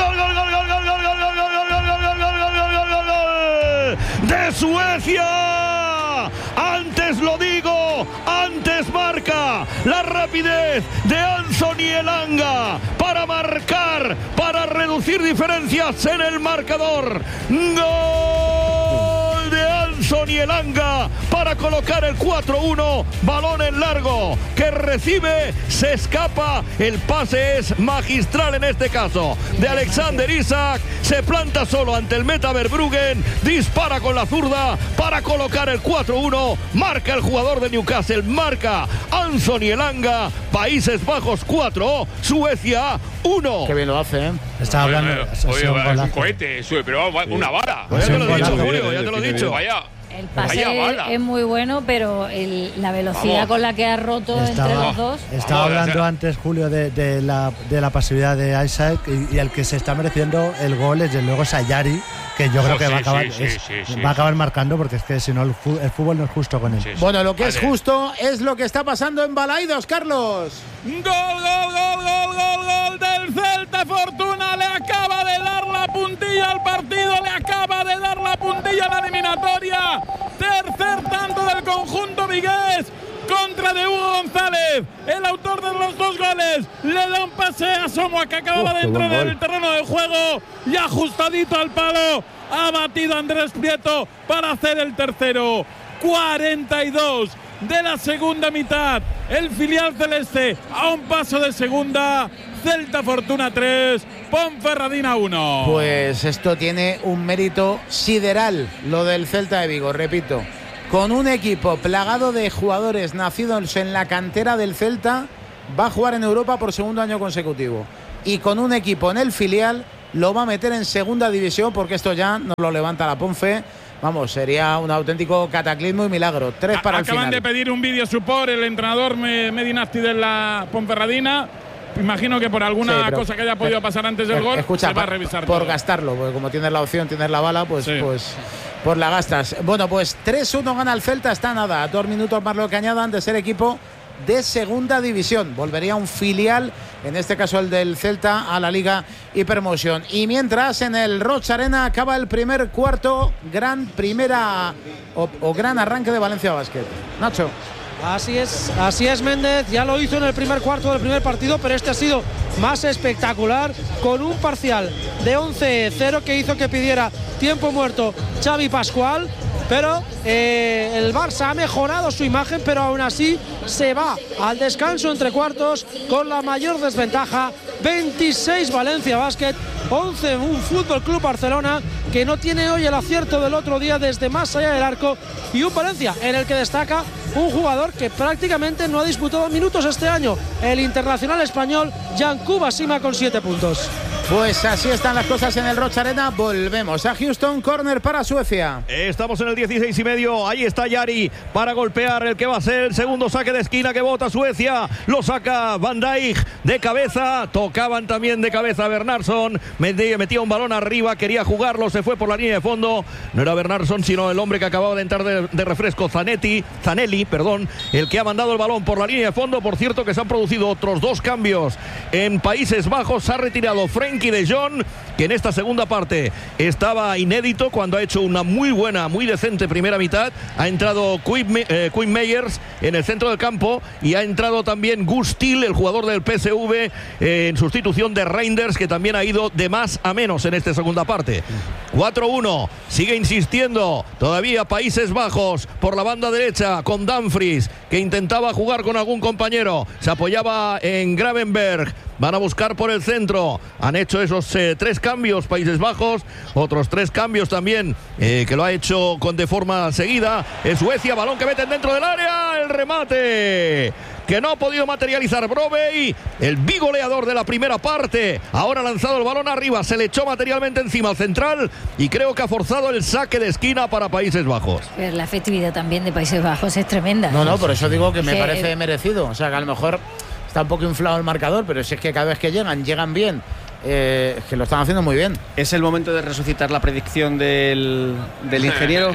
de Suecia. Antes lo digo, antes marca la rapidez de Anthony Elanga para marcar, para reducir diferencias en el marcador. Gol de Anthony Elanga para colocar el 4-1. Balón en largo que recibe, se escapa. El pase es magistral en este caso de Alexander Isak. Se planta solo ante el meta Verbruggen, dispara con la zurda para colocar el 4-1. Marca el jugador de Newcastle, marca Anthony Elanga. Países Bajos 4, Suecia 1. Qué bien lo hace, ¿eh? Está hablando. Es un cohete, pero una vara. Ya te lo he dicho, Julio, ya te lo he dicho. Vaya. El pase es muy bueno, pero la velocidad con la que ha roto entre los dos. Estaba hablando antes, Julio, de la pasividad de Isaac y el que se está mereciendo el gol es desde luego Sayari, que yo creo que va a acabar marcando, porque es que si no el fútbol no es justo con él. Bueno, lo que es justo es lo que está pasando en Balaidos, Carlos. Gol del Celta. Fortuna le acaba de dar la puntilla al partido, le acaba de dar la puntilla a la eliminatoria. Tercer tanto del conjunto vigués contra de Hugo González. El autor autor de los 2 goles. Le da un pase a Somoa, que acababa de entrar en el terreno de juego y ajustadito al palo ha batido a Andrés Prieto para hacer el tercero. 42 de la segunda mitad. El filial celeste a un paso de segunda. Celta Fortuna 3, Ponferradina 1. Pues esto tiene un mérito sideral, lo del Celta de Vigo, repito. Con un equipo plagado de jugadores nacidos en la cantera del Celta, va a jugar en Europa por segundo año consecutivo. Y con un equipo en el filial, lo va a meter en segunda división, porque esto ya no lo levanta la Ponfe. Vamos, sería un auténtico cataclismo y milagro. 3 para el final. Acaban de pedir un vídeo support el entrenador Medinasti de la Ponferradina. Imagino que por alguna cosa que haya podido pasar antes del gol, escucha, se va a revisar por todo. Gastarlo, porque como tienes la opción, tienes la bala, pues la gastas. Bueno, pues 3-1 gana el Celta, está nada, a 2 minutos más lo que añadan de ser equipo de segunda división. Volvería un filial, en este caso el del Celta, a la Liga Hipermotion. Y mientras en el Rocha Arena acaba el primer cuarto, gran arranque de Valencia Basket. Nacho. Así es Méndez, ya lo hizo en el primer cuarto del primer partido, pero este ha sido más espectacular, con un parcial de 11-0 que hizo que pidiera tiempo muerto Xavi Pascual. Pero el Barça ha mejorado su imagen, pero aún así se va al descanso entre cuartos con la mayor desventaja. 26 Valencia Basket, 11 un Fútbol Club Barcelona, que no tiene hoy el acierto del otro día desde más allá del arco, y un Valencia en el que destaca un jugador que prácticamente no ha disputado minutos este año, el internacional español Yankuba Sima, con 7 puntos. Pues así están las cosas en el Rocha Arena. Volvemos a Houston, córner para Suecia. Estamos en el 16,5. Ahí está Yari para golpear el que va a ser el segundo saque de esquina que bota Suecia. Lo saca Van Dijk de cabeza. Tocaban también de cabeza a Bernardsson. Metía un balón arriba, quería jugarlo, se fue por la línea de fondo. No era Bernardsson, sino el hombre que acababa de entrar de refresco, Zanelli, el que ha mandado el balón por la línea de fondo. Por cierto, que se han producido otros 2 cambios en Países Bajos. Se ha retirado Frenkie de Jong, que en esta segunda parte estaba inédito cuando ha hecho una muy buena, muy decente primera mitad. Ha entrado Quinn Meyers en el centro del campo, y ha entrado también Gus Til, el jugador del PSV, en sustitución de Reinders, que también ha ido de más a menos en esta segunda parte. 4-1, sigue insistiendo todavía Países Bajos por la banda derecha con Dumfries, que intentaba jugar con algún compañero, se apoyaba en Gravenberg. Van a buscar por el centro. Han hecho esos 3 cambios Países Bajos. Otros 3 cambios también que lo ha hecho de forma seguida. Es Suecia, balón que meten dentro del área. El remate que no ha podido materializar Brovey, el bigoleador de la primera parte. Ahora ha lanzado el balón arriba, se le echó materialmente encima al central, y creo que ha forzado el saque de esquina para Países Bajos. Pero la efectividad también de Países Bajos es tremenda. No, por eso digo que me parece merecido. O sea, que a lo mejor está un poco inflado el marcador, pero si es que cada vez que llegan bien. Que lo están haciendo muy bien. ¿Es el momento de resucitar la predicción del ingeniero?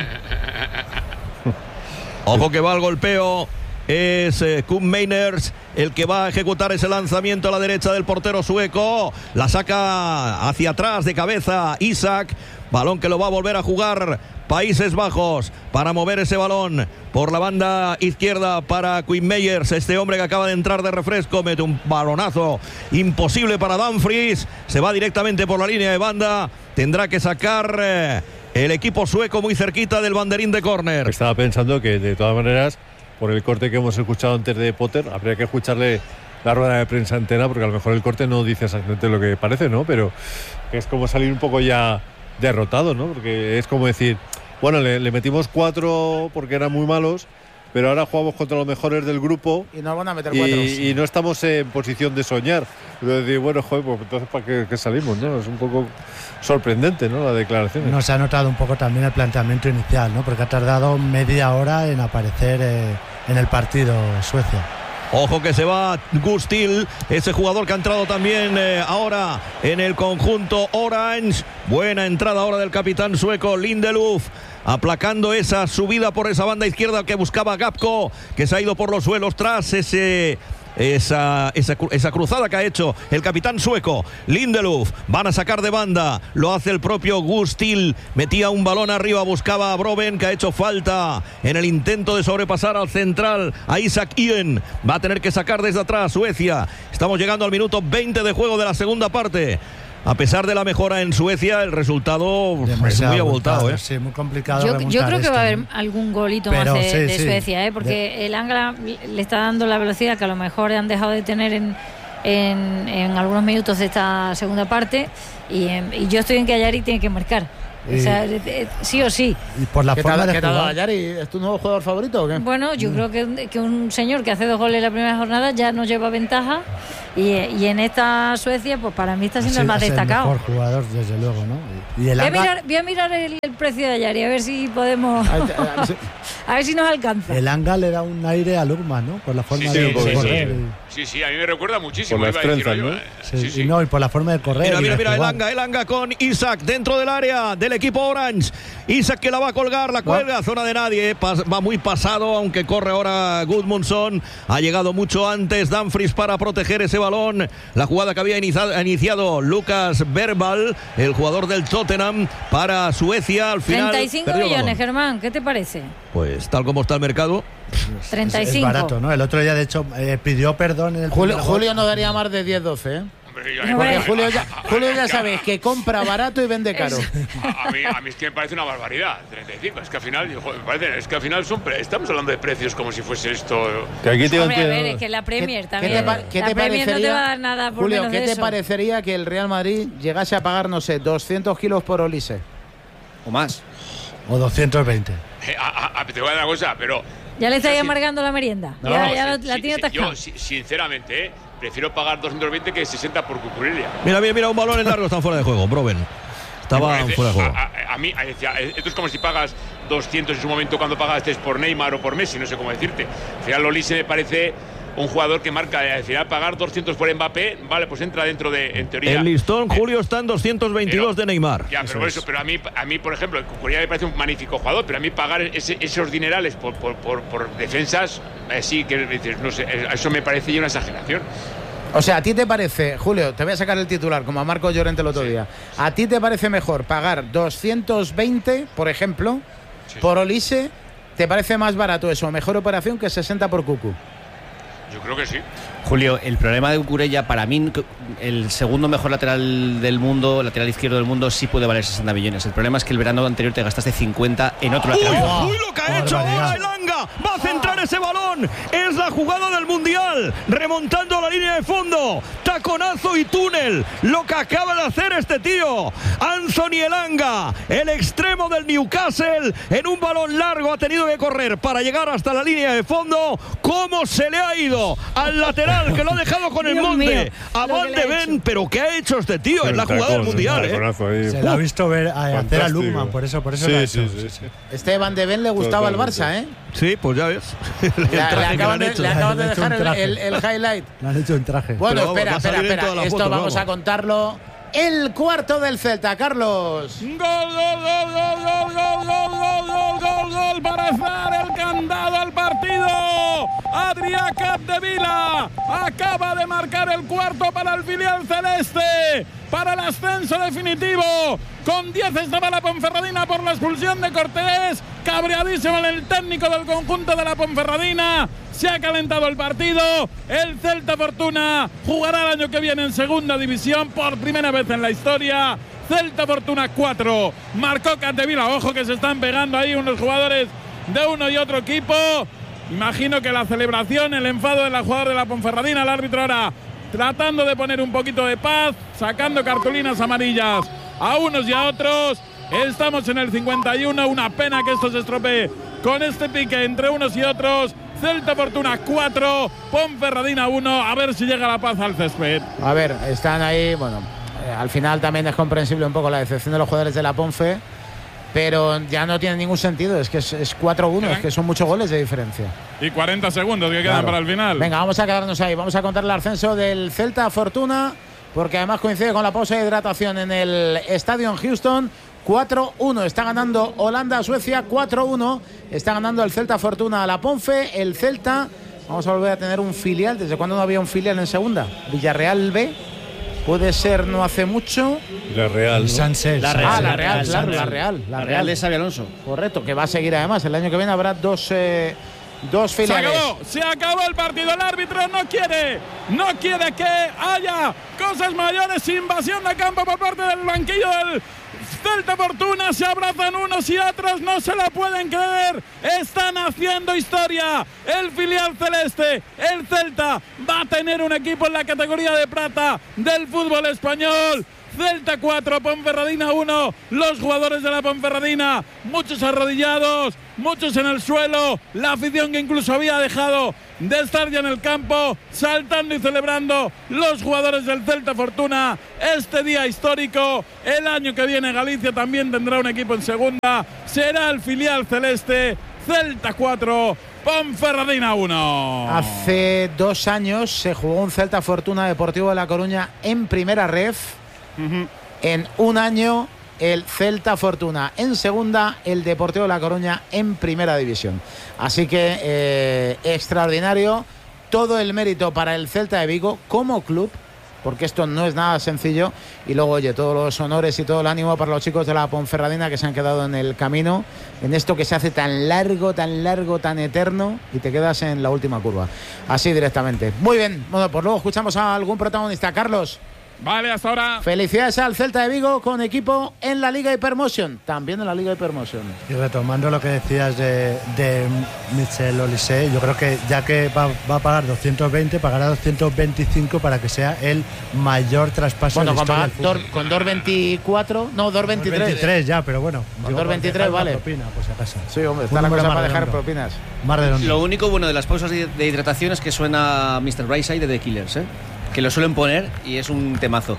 Ojo que va al golpeo. Es Kuhn Meiners el que va a ejecutar ese lanzamiento a la derecha del portero sueco. La saca hacia atrás de cabeza Isaac. Balón que lo va a volver a jugar Países Bajos para mover ese balón por la banda izquierda para Quinn Meyers, este hombre que acaba de entrar de refresco. Mete un balonazo imposible para Dumfries. Se va directamente por la línea de banda. Tendrá que sacar el equipo sueco muy cerquita del banderín de córner. Estaba pensando que de todas maneras, por el corte que hemos escuchado antes de Potter, habría que escucharle la rueda de prensa entera, porque a lo mejor el corte no dice exactamente lo que parece, ¿no? Pero es como salir un poco ya derrotado, ¿no? Porque es como decir, bueno, le metimos 4 porque eran muy malos, pero ahora jugamos contra los mejores del grupo y nos van a meter 4 y no estamos en posición de soñar. Pero decir, bueno, joder, pues entonces ¿para qué salimos, no? Es un poco sorprendente, ¿no?, la declaración. Nos ha notado un poco también el planteamiento inicial, ¿no? Porque ha tardado media hora en aparecer en el partido Suecia. Ojo que se va Gus Til, ese jugador que ha entrado también ahora en el conjunto Orange. Buena entrada ahora del capitán sueco Lindelöf, aplacando esa subida por esa banda izquierda que buscaba Gapko, que se ha ido por los suelos tras ese esa cruzada que ha hecho el capitán sueco Lindelöf. Van a sacar de banda, lo hace el propio Gustil, metía un balón arriba, buscaba a Broben, que ha hecho falta en el intento de sobrepasar al central, a Isak Ien. Va a tener que sacar desde atrás Suecia. Estamos llegando al minuto 20 de juego de la segunda parte. A pesar de la mejora en Suecia, el resultado es muy abultado. Sí, muy complicado. Yo creo que va a haber algún golito más de Suecia, porque el Angla le está dando la velocidad que a lo mejor han dejado de tener en algunos minutos de esta segunda parte. Y yo estoy en que Ayari tiene que marcar. O sea, sí o sí. Y por la forma de jugar. Ayari? ¿Es tu nuevo jugador favorito o qué? Bueno, yo creo que un señor que hace 2 goles en la primera jornada ya nos lleva ventaja. Y en esta Suecia, pues para mí está siendo el más destacado. El mejor jugador, desde luego, ¿no? Y el voy a mirar el precio de Ayari, a ver si podemos. A ver si nos alcanza. El Anga le da un aire a Lugman, ¿no? Por la forma de correr. Sí, a mí me recuerda muchísimo. Por las trenzas, ¿no? Sí. No, y por la forma de correr. Mira, el Anga con Isak dentro del área del equipo Orange. Isak que la va a colgar, la cuelga, zona de nadie. Va muy pasado, aunque corre ahora Gudmundsson. Ha llegado mucho antes Dumfries para proteger ese balón. La jugada que había iniciado Lucas Verbal, el jugador del Tottenham, para Suecia. Al final 35 millones, Germán, ¿qué te parece? Pues tal como está el mercado. 35. Es barato, ¿no? El otro día, de hecho, pidió perdón en el Julio no daría más de 10-12, ¿eh? Porque Julio ya sabes que compra barato y vende caro. A mí es que me parece una barbaridad, 35. Es que al final estamos hablando de precios como si fuese esto. Que aquí a ver, es que la Premier también. ¿Qué te Premier no te va a dar nada por Julio, menos ¿qué de te eso? parecería que el Real Madrid llegase a pagar, no sé, 200 kilos por Olise? O más. O 220. Te voy a dar una cosa, pero. Ya le estáis amargando la merienda. Ya la tiene atascada. Yo, sinceramente, prefiero pagar 220 que 60 por Cucurella. Mira, un balón en largo, está fuera de juego. Broben estaba fuera de juego. A mí, esto es como si pagas 200 en su momento cuando pagaste por Neymar o por Messi, no sé cómo decirte. Al final, Olise me parece un jugador que marca, al final pagar 200 por Mbappé, vale, pues entra dentro de, en teoría. El listón, Julio, está en 222 de Neymar. Ya, pero pero a mí, por ejemplo, Cucurella me parece un magnífico jugador, pero a mí pagar esos dinerales por defensas, sí, que no sé, eso me parece ya una exageración. O sea, ¿a ti te parece, Julio, te voy a sacar el titular, como a Marco Llorente el otro día, ¿a ti te parece mejor pagar 220, por ejemplo, por Olise? ¿Te parece más barato eso, mejor operación que 60 por Cucu? Yo creo que sí. Julio, el problema de Cucurella, para mí, el segundo mejor lateral del mundo, lateral izquierdo del mundo, sí puede valer 60 millones. El problema es que el verano anterior te gastaste 50 en otro lateral. ¡Uy, lo que ha hecho ahora el Anga! ¡Va a centrar ese balón! Es la jugada del Mundial, remontando la línea de fondo. Taconazo y túnel. Lo que acaba de hacer este tío. Anthony Elanga, el extremo del Newcastle, en un balón largo ha tenido que correr para llegar hasta la línea de fondo. ¿Cómo se le ha ido al lateral, que lo ha dejado con el monte a Van de Ven? Pero ¿qué ha hecho este tío en la jugada del Mundial? Se lo ha visto hacer a Lugman, por eso sí. Este Van de Ven le gustaba al Barça, ¿eh? Sí, pues ya ves. Le acaban de dejar el highlight. Le han hecho un traje. Bueno, espera. Esto vamos a contarlo. El cuarto del Celta, Carlos. Gol para hacer el candado al partido. Adrià Capdevila acaba de marcar el cuarto para el filial celeste, para el ascenso definitivo. Con 10 estaba la Ponferradina por la expulsión de Cortés. Cabreadísimo el técnico del conjunto de la Ponferradina. Se ha calentado el partido. El Celta Fortuna jugará el año que viene en segunda división por primera vez en la historia. Celta Fortuna 4. Marcó Capdevila. Ojo que se están pegando ahí unos jugadores de uno y otro equipo. Imagino que la celebración, el enfado de la jugadora de la Ponferradina, el árbitro ahora tratando de poner un poquito de paz, sacando cartulinas amarillas a unos y a otros. Estamos en el 51, una pena que esto se estropee con este pique entre unos y otros. Celta Fortuna 4, Ponferradina 1, a ver si llega la paz al césped. A ver, están ahí, bueno, al final también es comprensible un poco la decepción de los jugadores de la Ponfe, pero ya no tiene ningún sentido, es que es 4-1, es que son muchos goles de diferencia. Y 40 segundos que quedan para el final. Venga, vamos a quedarnos ahí, vamos a contar el ascenso del Celta Fortuna, porque además coincide con la pausa de hidratación en el estadio en Houston. 4-1, está ganando Holanda a Suecia, 4-1, está ganando el Celta Fortuna a la Ponfe, el Celta Vamos a volver a tener un filial. ¿Desde cuándo no había un filial en segunda? Villarreal B. Puede ser no hace mucho. La Real, ¿no? La Real. La Real de Xabi Alonso. Correcto, que va a seguir además. El año que viene habrá dos filiales. Se acabó el partido. El árbitro no quiere que haya cosas mayores. Invasión de campo por parte del banquillo del Celta Fortuna. Se abrazan unos y otros, no se la pueden creer. Están haciendo historia. El filial celeste, el Celta, va a tener un equipo en la categoría de plata del fútbol español. Celta 4, Ponferradina 1. Los jugadores de la Ponferradina, muchos arrodillados, muchos en el suelo. La afición que incluso había dejado de estar ya en el campo, saltando y celebrando los jugadores del Celta Fortuna. Este día histórico. El año que viene Galicia también tendrá un equipo en segunda. Será el filial celeste. Celta 4, Ponferradina 1. Hace 2 años se jugó un Celta Fortuna Deportivo de La Coruña en primera ref. En un año el Celta Fortuna en segunda, el Deportivo de La Coruña en primera división. Así que extraordinario, todo el mérito para el Celta de Vigo como club, porque esto no es nada sencillo. Y luego, oye, todos los honores y todo el ánimo para los chicos de la Ponferradina que se han quedado en el camino, en esto que se hace tan largo, tan eterno, y te quedas en la última curva, así directamente. Muy bien, bueno, pues luego escuchamos a algún protagonista. Carlos. Vale, hasta ahora. Felicidades al Celta de Vigo con equipo en la Liga Hypermotion. También en la Liga Hypermotion. Y retomando lo que decías de Michel Olise, yo creo que ya que va a pagar 220, pagará 225 para que sea el mayor traspaso de la historia del fútbol. Con 224, no, 223. 223 ya, pero bueno. Con 223 vale. Propina, pues si acaso. Sí, hombre, está la cosa para dejar propinas. Lo único bueno de las pausas de hidratación es que suena Mr. Brightside de The Killers, que lo suelen poner y es un temazo.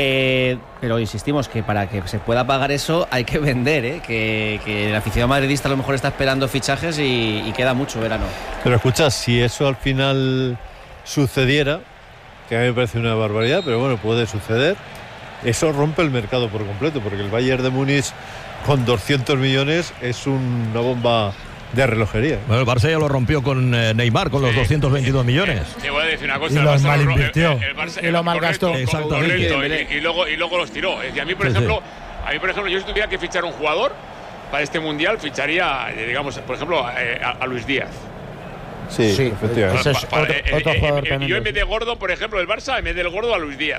Pero insistimos que para que se pueda pagar eso hay que vender, que el aficionado madridista a lo mejor está esperando fichajes y queda mucho verano. Pero escucha, si eso al final sucediera, que a mí me parece una barbaridad, pero bueno, puede suceder, eso rompe el mercado por completo, porque el Bayern de Múnich con 200 millones es una bomba de relojería. Bueno, el Barça ya lo rompió con Neymar, con los 222 millones. Te voy a decir una cosa. Y los malinvirtió. El Barça, y lo malgastó. Exactamente. Y luego los tiró. Es decir, a mí, por ejemplo, yo si tuviera que fichar un jugador para este Mundial, ficharía, digamos, por ejemplo, a Luis Díaz. Sí, efectivamente. Ese es otro jugador también. Yo en vez de Gordon, por ejemplo, el Barça, en vez del Gordo, a Luis Díaz.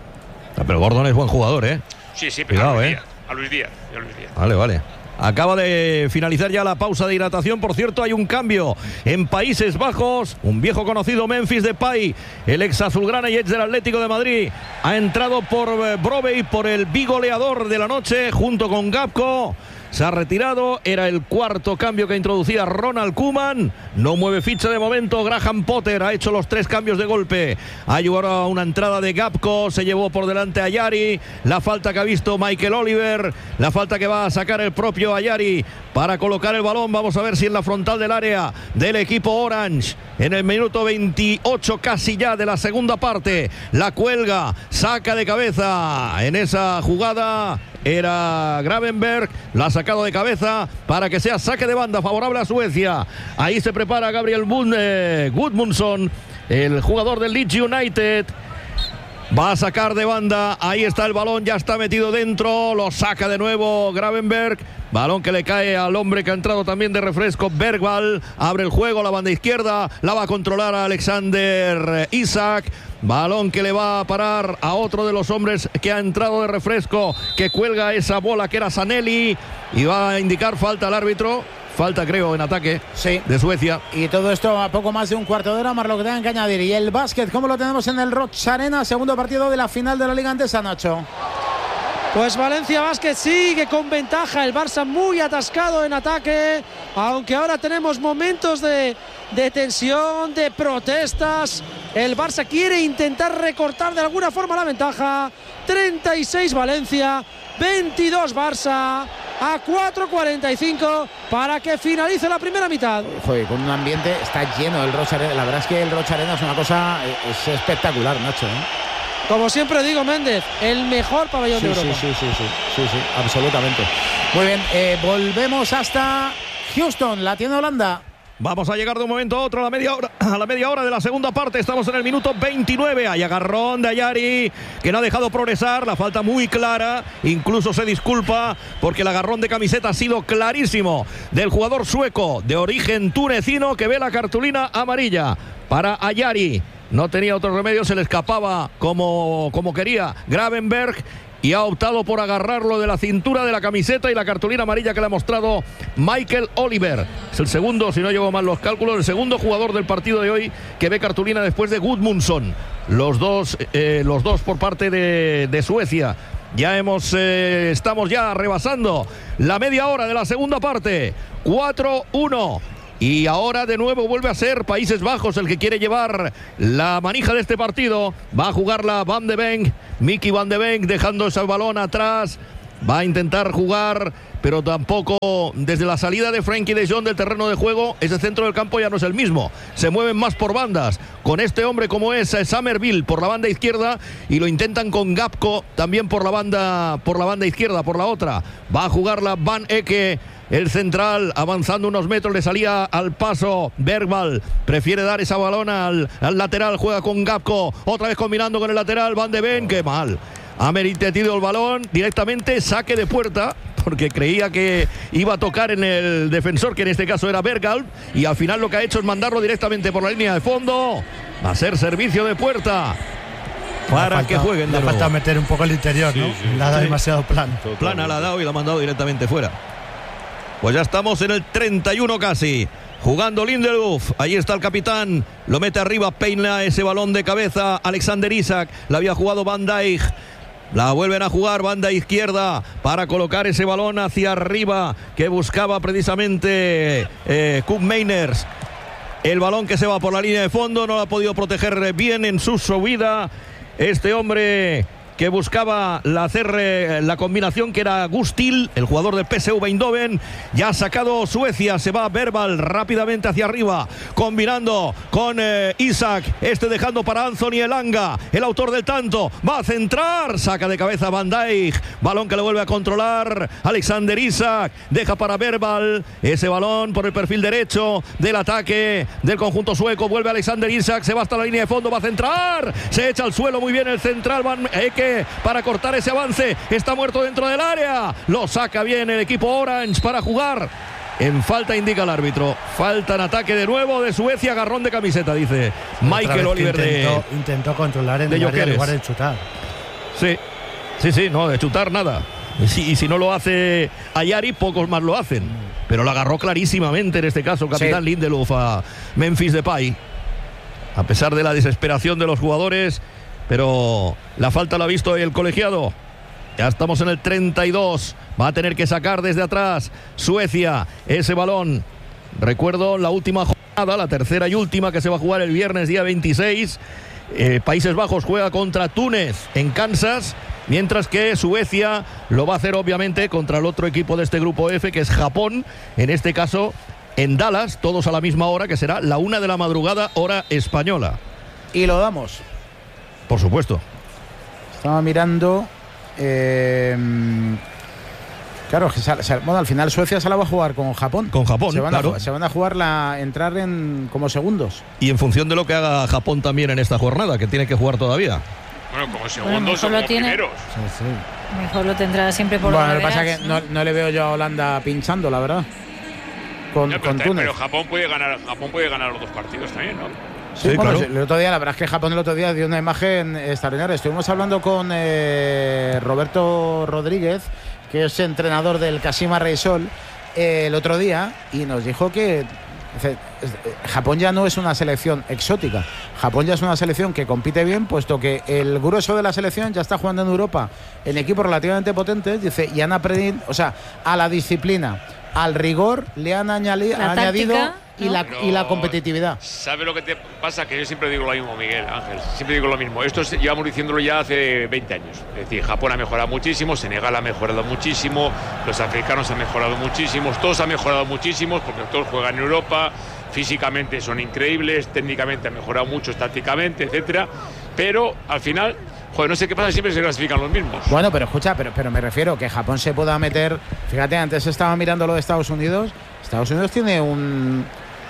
Pero Gordon es buen jugador, Sí, pero cuidado, a Luis Díaz. Vale. Acaba de finalizar ya la pausa de hidratación. Por cierto, hay un cambio en Países Bajos. Un viejo conocido, Memphis Depay, el ex azulgrana y ex del Atlético de Madrid, ha entrado por Brobbey, por el bigoleador de la noche, junto con Gapco. Se ha retirado, era el cuarto cambio que introducía Ronald Koeman. No mueve ficha de momento. Graham Potter ha hecho los 3 cambios de golpe. Ha ayudado a una entrada de Gapco, se llevó por delante a Yari. La falta que ha visto Michael Oliver, la falta que va a sacar el propio Ayari para colocar el balón. Vamos a ver si en la frontal del área del equipo Orange, en el minuto 28 casi ya de la segunda parte, la cuelga, saca de cabeza en esa jugada. Era Gravenberg, la ha sacado de cabeza para que sea saque de banda favorable a Suecia. Ahí se prepara Gabriel Gudmundsson, el jugador del Leeds United. Va a sacar de banda, ahí está el balón, ya está metido dentro, lo saca de nuevo Gravenberg. Balón que le cae al hombre que ha entrado también de refresco, Bergvall. Abre el juego, la banda izquierda, la va a controlar a Alexander Isak. Balón que le va a parar a otro de los hombres que ha entrado de refresco, que cuelga esa bola que era Sanelli, y va a indicar falta al árbitro. Falta, creo, en ataque de Suecia. Y todo esto a poco más de un cuarto de hora, más lo que tengan que añadir. Y el básquet, ¿cómo lo tenemos en el Roig Arena? Segundo partido de la final de la Liga Andesa, Nacho. Pues Valencia Basket sigue con ventaja, el Barça muy atascado en ataque, aunque ahora tenemos momentos de tensión, de protestas. El Barça quiere intentar recortar de alguna forma la ventaja. 36 Valencia, 22 Barça, a 4:45 para que finalice la primera mitad. Joder, con un ambiente, está lleno el Roig Arena. La verdad es que el Roig Arena es una cosa, es espectacular, Nacho, Como siempre digo, Méndez, el mejor pabellón de Europa. Sí, absolutamente. Muy bien, volvemos hasta Houston, la tiene Holanda. Vamos a llegar de un momento a otro a la media hora de la segunda parte. Estamos en el minuto 29. Hay agarrón de Ayari, que no ha dejado progresar. La falta muy clara. Incluso se disculpa porque el agarrón de camiseta ha sido clarísimo del jugador sueco de origen tunecino, que ve la cartulina amarilla para Ayari. No tenía otro remedio, se le escapaba como quería Gravenberg, y ha optado por agarrarlo de la cintura de la camiseta y la cartulina amarilla que le ha mostrado Michael Oliver. Es el segundo, si no llevo mal los cálculos, el segundo jugador del partido de hoy que ve cartulina después de Gudmundsson. Los dos por parte de Suecia. Ya estamos ya rebasando la media hora de la segunda parte. 4-1. Y ahora de nuevo vuelve a ser Países Bajos el que quiere llevar la manija de este partido. Va a jugarla Van de Ven, Mickey Van de Ven, dejando ese balón atrás. Va a intentar jugar, pero tampoco desde la salida de Frenkie de Jong del terreno de juego, ese centro del campo ya no es el mismo. Se mueven más por bandas, con este hombre como es Summerville por la banda izquierda, y lo intentan con Gapco también por la banda izquierda, por la otra. Va a jugarla Van Ecke. El central avanzando unos metros, le salía al paso Bergvall, prefiere dar esa balón al lateral, juega con Gapco, otra vez combinando con el lateral Van de Ven, qué mal. Ha metido el balón directamente, saque de puerta, porque creía que iba a tocar en el defensor, que en este caso era Bergvall, y al final lo que ha hecho es mandarlo directamente por la línea de fondo. Va a ser servicio de puerta para que jueguen. Le falta meter un poco el interior, ¿no? Sí. La ha dado demasiado plana. Plana la ha dado y la ha mandado directamente fuera. Pues ya estamos en el 31 casi. Jugando Lindelöf. Ahí está el capitán. Lo mete arriba. Peina ese balón de cabeza. Alexander Isak. La había jugado Van Dijk. La vuelven a jugar banda izquierda para colocar ese balón hacia arriba que buscaba precisamente Koop Meiners. El balón que se va por la línea de fondo. No lo ha podido proteger bien en su subida. Este hombre que buscaba hacer la combinación, que era Gustil, el jugador del PSV Eindhoven. Ya ha sacado Suecia, se va Bergvall rápidamente hacia arriba, combinando con Isak, dejando para Anthony Elanga, el autor del tanto, va a centrar, saca de cabeza Van Dijk, balón que le vuelve a controlar Alexander Isak, deja para Bergvall, ese balón por el perfil derecho del ataque del conjunto sueco, vuelve Alexander Isak, se va hasta la línea de fondo, va a centrar, se echa al suelo muy bien el central Van Ecke para cortar ese avance, está muerto dentro del área, lo saca bien el equipo Orange para jugar. En falta indica el árbitro. Falta en ataque de nuevo de Suecia, agarrón de camiseta, dice Michael Oliver. Intentó controlar en el área en lugar de chutar. Sí, no, de chutar nada. Y si no lo hace Ayari, pocos más lo hacen. Pero lo agarró clarísimamente en este caso el capitán Lindelöf a Memphis Depay. A pesar de la desesperación de los jugadores, pero la falta la ha visto el colegiado. Ya estamos en el 32. Va a tener que sacar desde atrás Suecia ese balón. Recuerdo la última jornada, la tercera y última, que se va a jugar el viernes día 26. Países Bajos juega contra Túnez en Kansas, mientras que Suecia lo va a hacer obviamente contra el otro equipo de este grupo F, que es Japón, en este caso en Dallas, todos a la misma hora, que será la 1 de la madrugada, hora española. Y lo damos. Por supuesto. Estaba mirando. Claro, al final Suecia se la va a jugar con Japón. Con Japón, se van a jugar entrar como segundos. Y en función de lo que haga Japón también en esta jornada, que tiene que jugar todavía. Bueno, como segundos o como primeros. Mejor lo tendrá siempre por lo que pasa es que no le veo yo a Holanda pinchando, la verdad. Con Túnez. Pero Japón puede ganar los dos partidos también, ¿no? Sí, claro. El otro día, la verdad es que Japón el otro día dio una imagen extraordinaria. Estuvimos hablando con Roberto Rodríguez, que es entrenador del Kashima Reysol, el otro día, y nos dijo que Japón ya no es una selección exótica. Japón ya es una selección que compite bien, puesto que el grueso de la selección ya está jugando en Europa en equipos relativamente potentes, dice, y han aprendido, a la disciplina, al rigor le han añadido y la competitividad. ¿Sabes lo que te pasa? Que yo siempre digo lo mismo, Miguel Ángel. Siempre digo lo mismo. Esto llevamos diciéndolo ya hace 20 años. Es decir, Japón ha mejorado muchísimo, Senegal ha mejorado muchísimo, los africanos han mejorado muchísimo, todos han mejorado muchísimo, porque todos juegan en Europa, físicamente son increíbles, técnicamente han mejorado mucho, tácticamente, etcétera. Pero al final, no sé qué pasa, siempre se clasifican los mismos. Bueno, pero escucha, pero me refiero que Japón se pueda meter. Fíjate, antes estaba mirando lo de Estados Unidos. Estados Unidos tiene un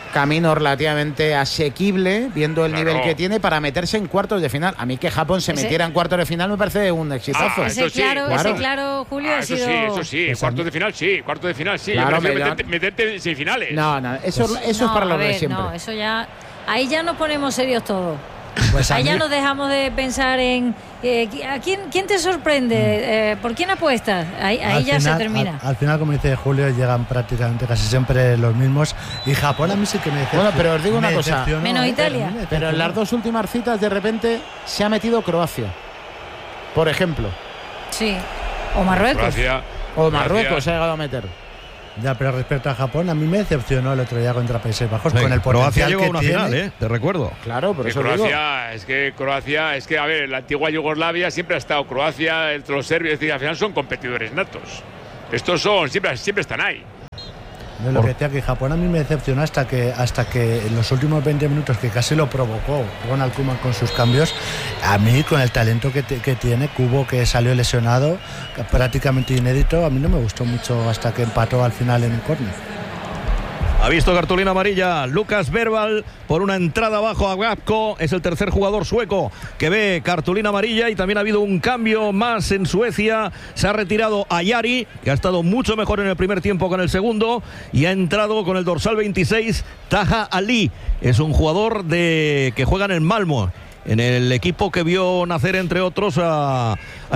camino relativamente asequible, viendo el nivel que tiene, para meterse en cuartos de final. A mí que Japón se metiera en cuartos de final me parece un exitazo. Ese claro, Julio, ha sido... Eso sí, cuartos de final sí. Claro, meterte en semifinales. No, eso es para los de siempre. No, eso ya... Ahí ya nos ponemos serios todos. Pues ahí ya nos dejamos de pensar en... ¿a quién te sorprende? ¿Por quién apuestas? Ahí ya final, se termina. Al final, como dice Julio, llegan prácticamente casi siempre los mismos. Y Japón a mí sí que me decepcionó. Bueno, pero os digo una cosa. Menos Italia. Pero en las dos últimas citas, de repente, se ha metido Croacia. Por ejemplo. Sí. O Marruecos. O Marruecos se ha llegado a meter. Ya, pero respecto a Japón, a mí me decepcionó el otro día contra Países Bajos, con el Croacia potencial llegó a una tiene. final, te recuerdo. Claro, por eso Croacia, a ver, la antigua Yugoslavia siempre ha estado Croacia, los serbios, es decir, al final son competidores natos. Estos siempre están ahí. No, lo que decía, que Japón a mí me decepcionó hasta que en los últimos 20 minutos, que casi lo provocó Ronald Koeman con sus cambios, a mí con el talento que tiene, Kubo, que salió lesionado, prácticamente inédito, a mí no me gustó mucho hasta que empató al final en un córner. Ha visto cartulina amarilla Lucas Verbal por una entrada abajo a Gapko. Es el tercer jugador sueco que ve cartulina amarilla, y también ha habido un cambio más en Suecia. Se ha retirado a Jari, que ha estado mucho mejor en el primer tiempo que en el segundo, y ha entrado con el dorsal 26 Taha Ali. Es un jugador que juega en el Malmö, en el equipo que vio nacer, entre otros, a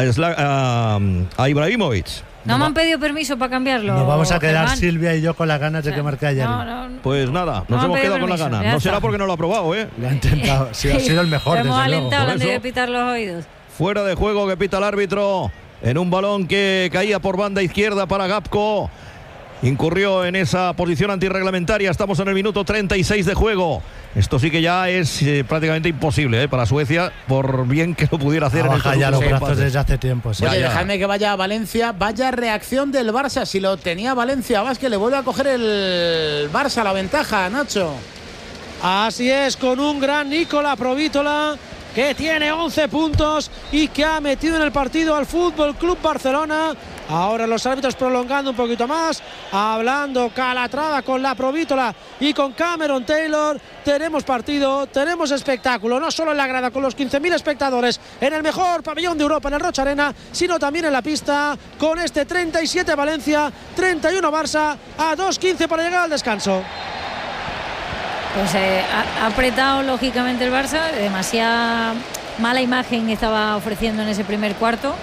Ibrahimovic. No me han pedido permiso para cambiarlo. Nos vamos a quedar, Germán. Silvia y yo, con las ganas de que marque ayer. Pues nada, nos hemos quedado con las ganas. No será porque no lo ha probado, Lo ha intentado. Sí, ha sido el mejor. Hemos alentado luego. antes de pitar los oídos. Fuera de juego que pita el árbitro en un balón que caía por banda izquierda para Gapko. Incurrió en esa posición antirreglamentaria. Estamos en el minuto 36 de juego. Esto sí que ya es prácticamente imposible para Suecia, por bien que lo pudiera hacer. Baja ya los brazos desde hace tiempo. Sí. Oye, dejadme que vaya a Valencia. Vaya reacción del Barça. Si lo tenía Valencia Vázquez, le vuelve a coger el Barça la ventaja, Nacho. Así es, con un gran Nicola Provítola, que tiene 11 puntos y que ha metido en el partido al Fútbol Club Barcelona. Ahora los árbitros prolongando un poquito más, hablando Calatrava con la Provítola y con Cameron Taylor. Tenemos partido, tenemos espectáculo, no solo en la grada con los 15.000 espectadores en el mejor pabellón de Europa, en el Rocha Arena, sino también en la pista, con este 37 Valencia, 31 Barça, a 2:15 para llegar al descanso. Pues ha apretado lógicamente el Barça, demasiada mala imagen estaba ofreciendo en ese primer cuarto.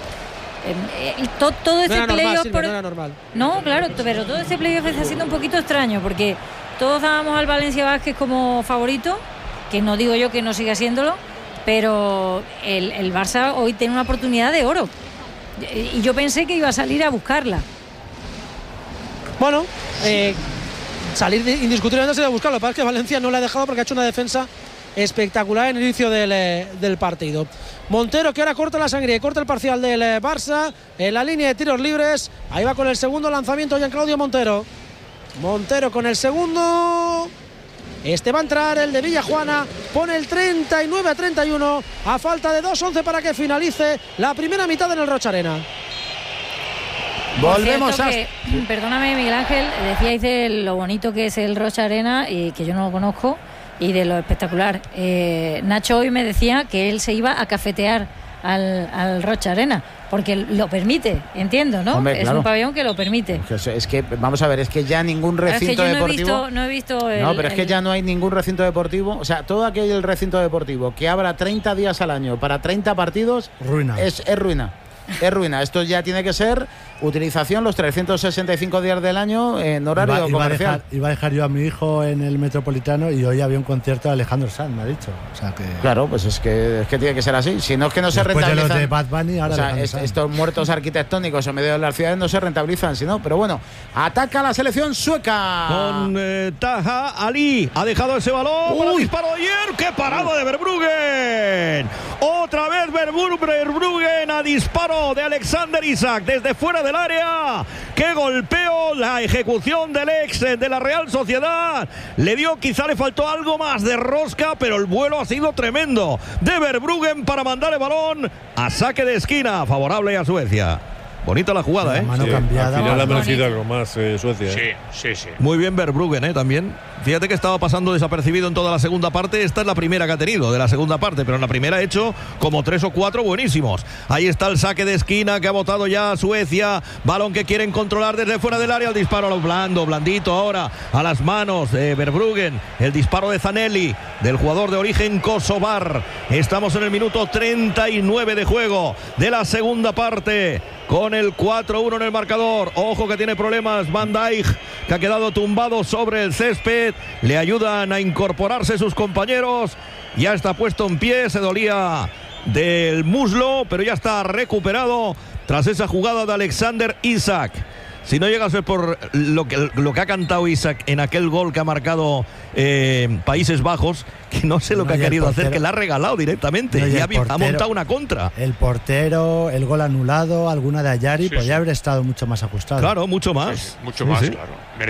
Todo este playoff no era normal. No, claro, pero todo este playoff está siendo un poquito extraño, porque todos dábamos al Valencia Vázquez como favorito, que no digo yo que no siga siéndolo, pero el Barça hoy tiene una oportunidad de oro, y yo pensé que iba a salir a buscarla. Bueno, salir indiscutiblemente se iba a buscarlo. Lo que pasa es que Valencia no le ha dejado, porque ha hecho una defensa espectacular en el inicio del partido. Montero, que ahora corta la sangre y corta el parcial del Barça en la línea de tiros libres. Ahí va con el segundo lanzamiento Gianclaudio Montero. Montero con el segundo. Este va a entrar el de Villajuana. Pone el 39-31 a falta de 2:11 para que finalice la primera mitad en el Rocha Arena. Volvemos a... Perdóname, Miguel Ángel, decíais de lo bonito que es el Rocha Arena, y que yo no lo conozco, y de lo espectacular. Nacho hoy me decía que él se iba a cafetear al Rocha Arena, porque lo permite, entiendo, ¿no? Hombre, es claro. Un pabellón que lo permite. Es que, vamos a ver, es que ya ningún recinto deportivo... No he visto pero es que ya no hay ningún recinto deportivo, o sea, todo aquel recinto deportivo que abra 30 días al año para 30 partidos... Ruina. Es ruina. Es ruina. Esto ya tiene que ser utilización los 365 días del año en horario comercial. Iba a dejar yo a mi hijo en el Metropolitano, y hoy había un concierto de Alejandro Sanz, me ha dicho. O sea que... Claro, pues es que tiene que ser así. Si no es que no se rentabilizan. Después de los de Bad Bunny, ahora estos muertos arquitectónicos en medio de las ciudades no se rentabilizan, sino. Pero bueno, ataca la selección sueca. Con Taha Ali. Ha dejado ese balón. Para disparo de ayer. ¡Qué parado de Verbruggen! Otra vez Verbruggen a disparo de Alexander Isak desde fuera del área. ¡Qué golpeo! La ejecución del ex de la Real Sociedad. Quizá le faltó algo más de rosca, pero el vuelo ha sido tremendo de Verbruggen para mandar el balón a saque de esquina, favorable a Suecia. Bonita la jugada, ¿eh? Mano cambiada. Al final ha merecido algo más Suecia. Sí. Muy bien Verbruggen, también. Fíjate que estaba pasando desapercibido en toda la segunda parte. Esta es la primera que ha tenido de la segunda parte, pero en la primera ha hecho como 3 o 4 buenísimos. Ahí está el saque de esquina que ha botado ya Suecia. Balón que quieren controlar desde fuera del área. El disparo a lo blandito ahora a las manos de Verbruggen. El disparo de Zanelli, del jugador de origen kosovar. Estamos en el minuto 39 de juego de la segunda parte, con el 4-1 en el marcador. Ojo que tiene problemas Van Dijk, que ha quedado tumbado sobre el césped. Le ayudan a incorporarse sus compañeros. Ya está puesto en pie, se dolía del muslo, pero ya está recuperado tras esa jugada de Alexander Isak. Si no llega a ser por lo que ha cantado Isak en aquel gol que ha marcado Países Bajos, que no sé lo que ha querido hacer, que la ha regalado directamente y ha montado una contra. El portero, el gol anulado, alguna de Ayari, podría haber estado mucho más ajustado. Claro, mucho más. Mucho más, claro.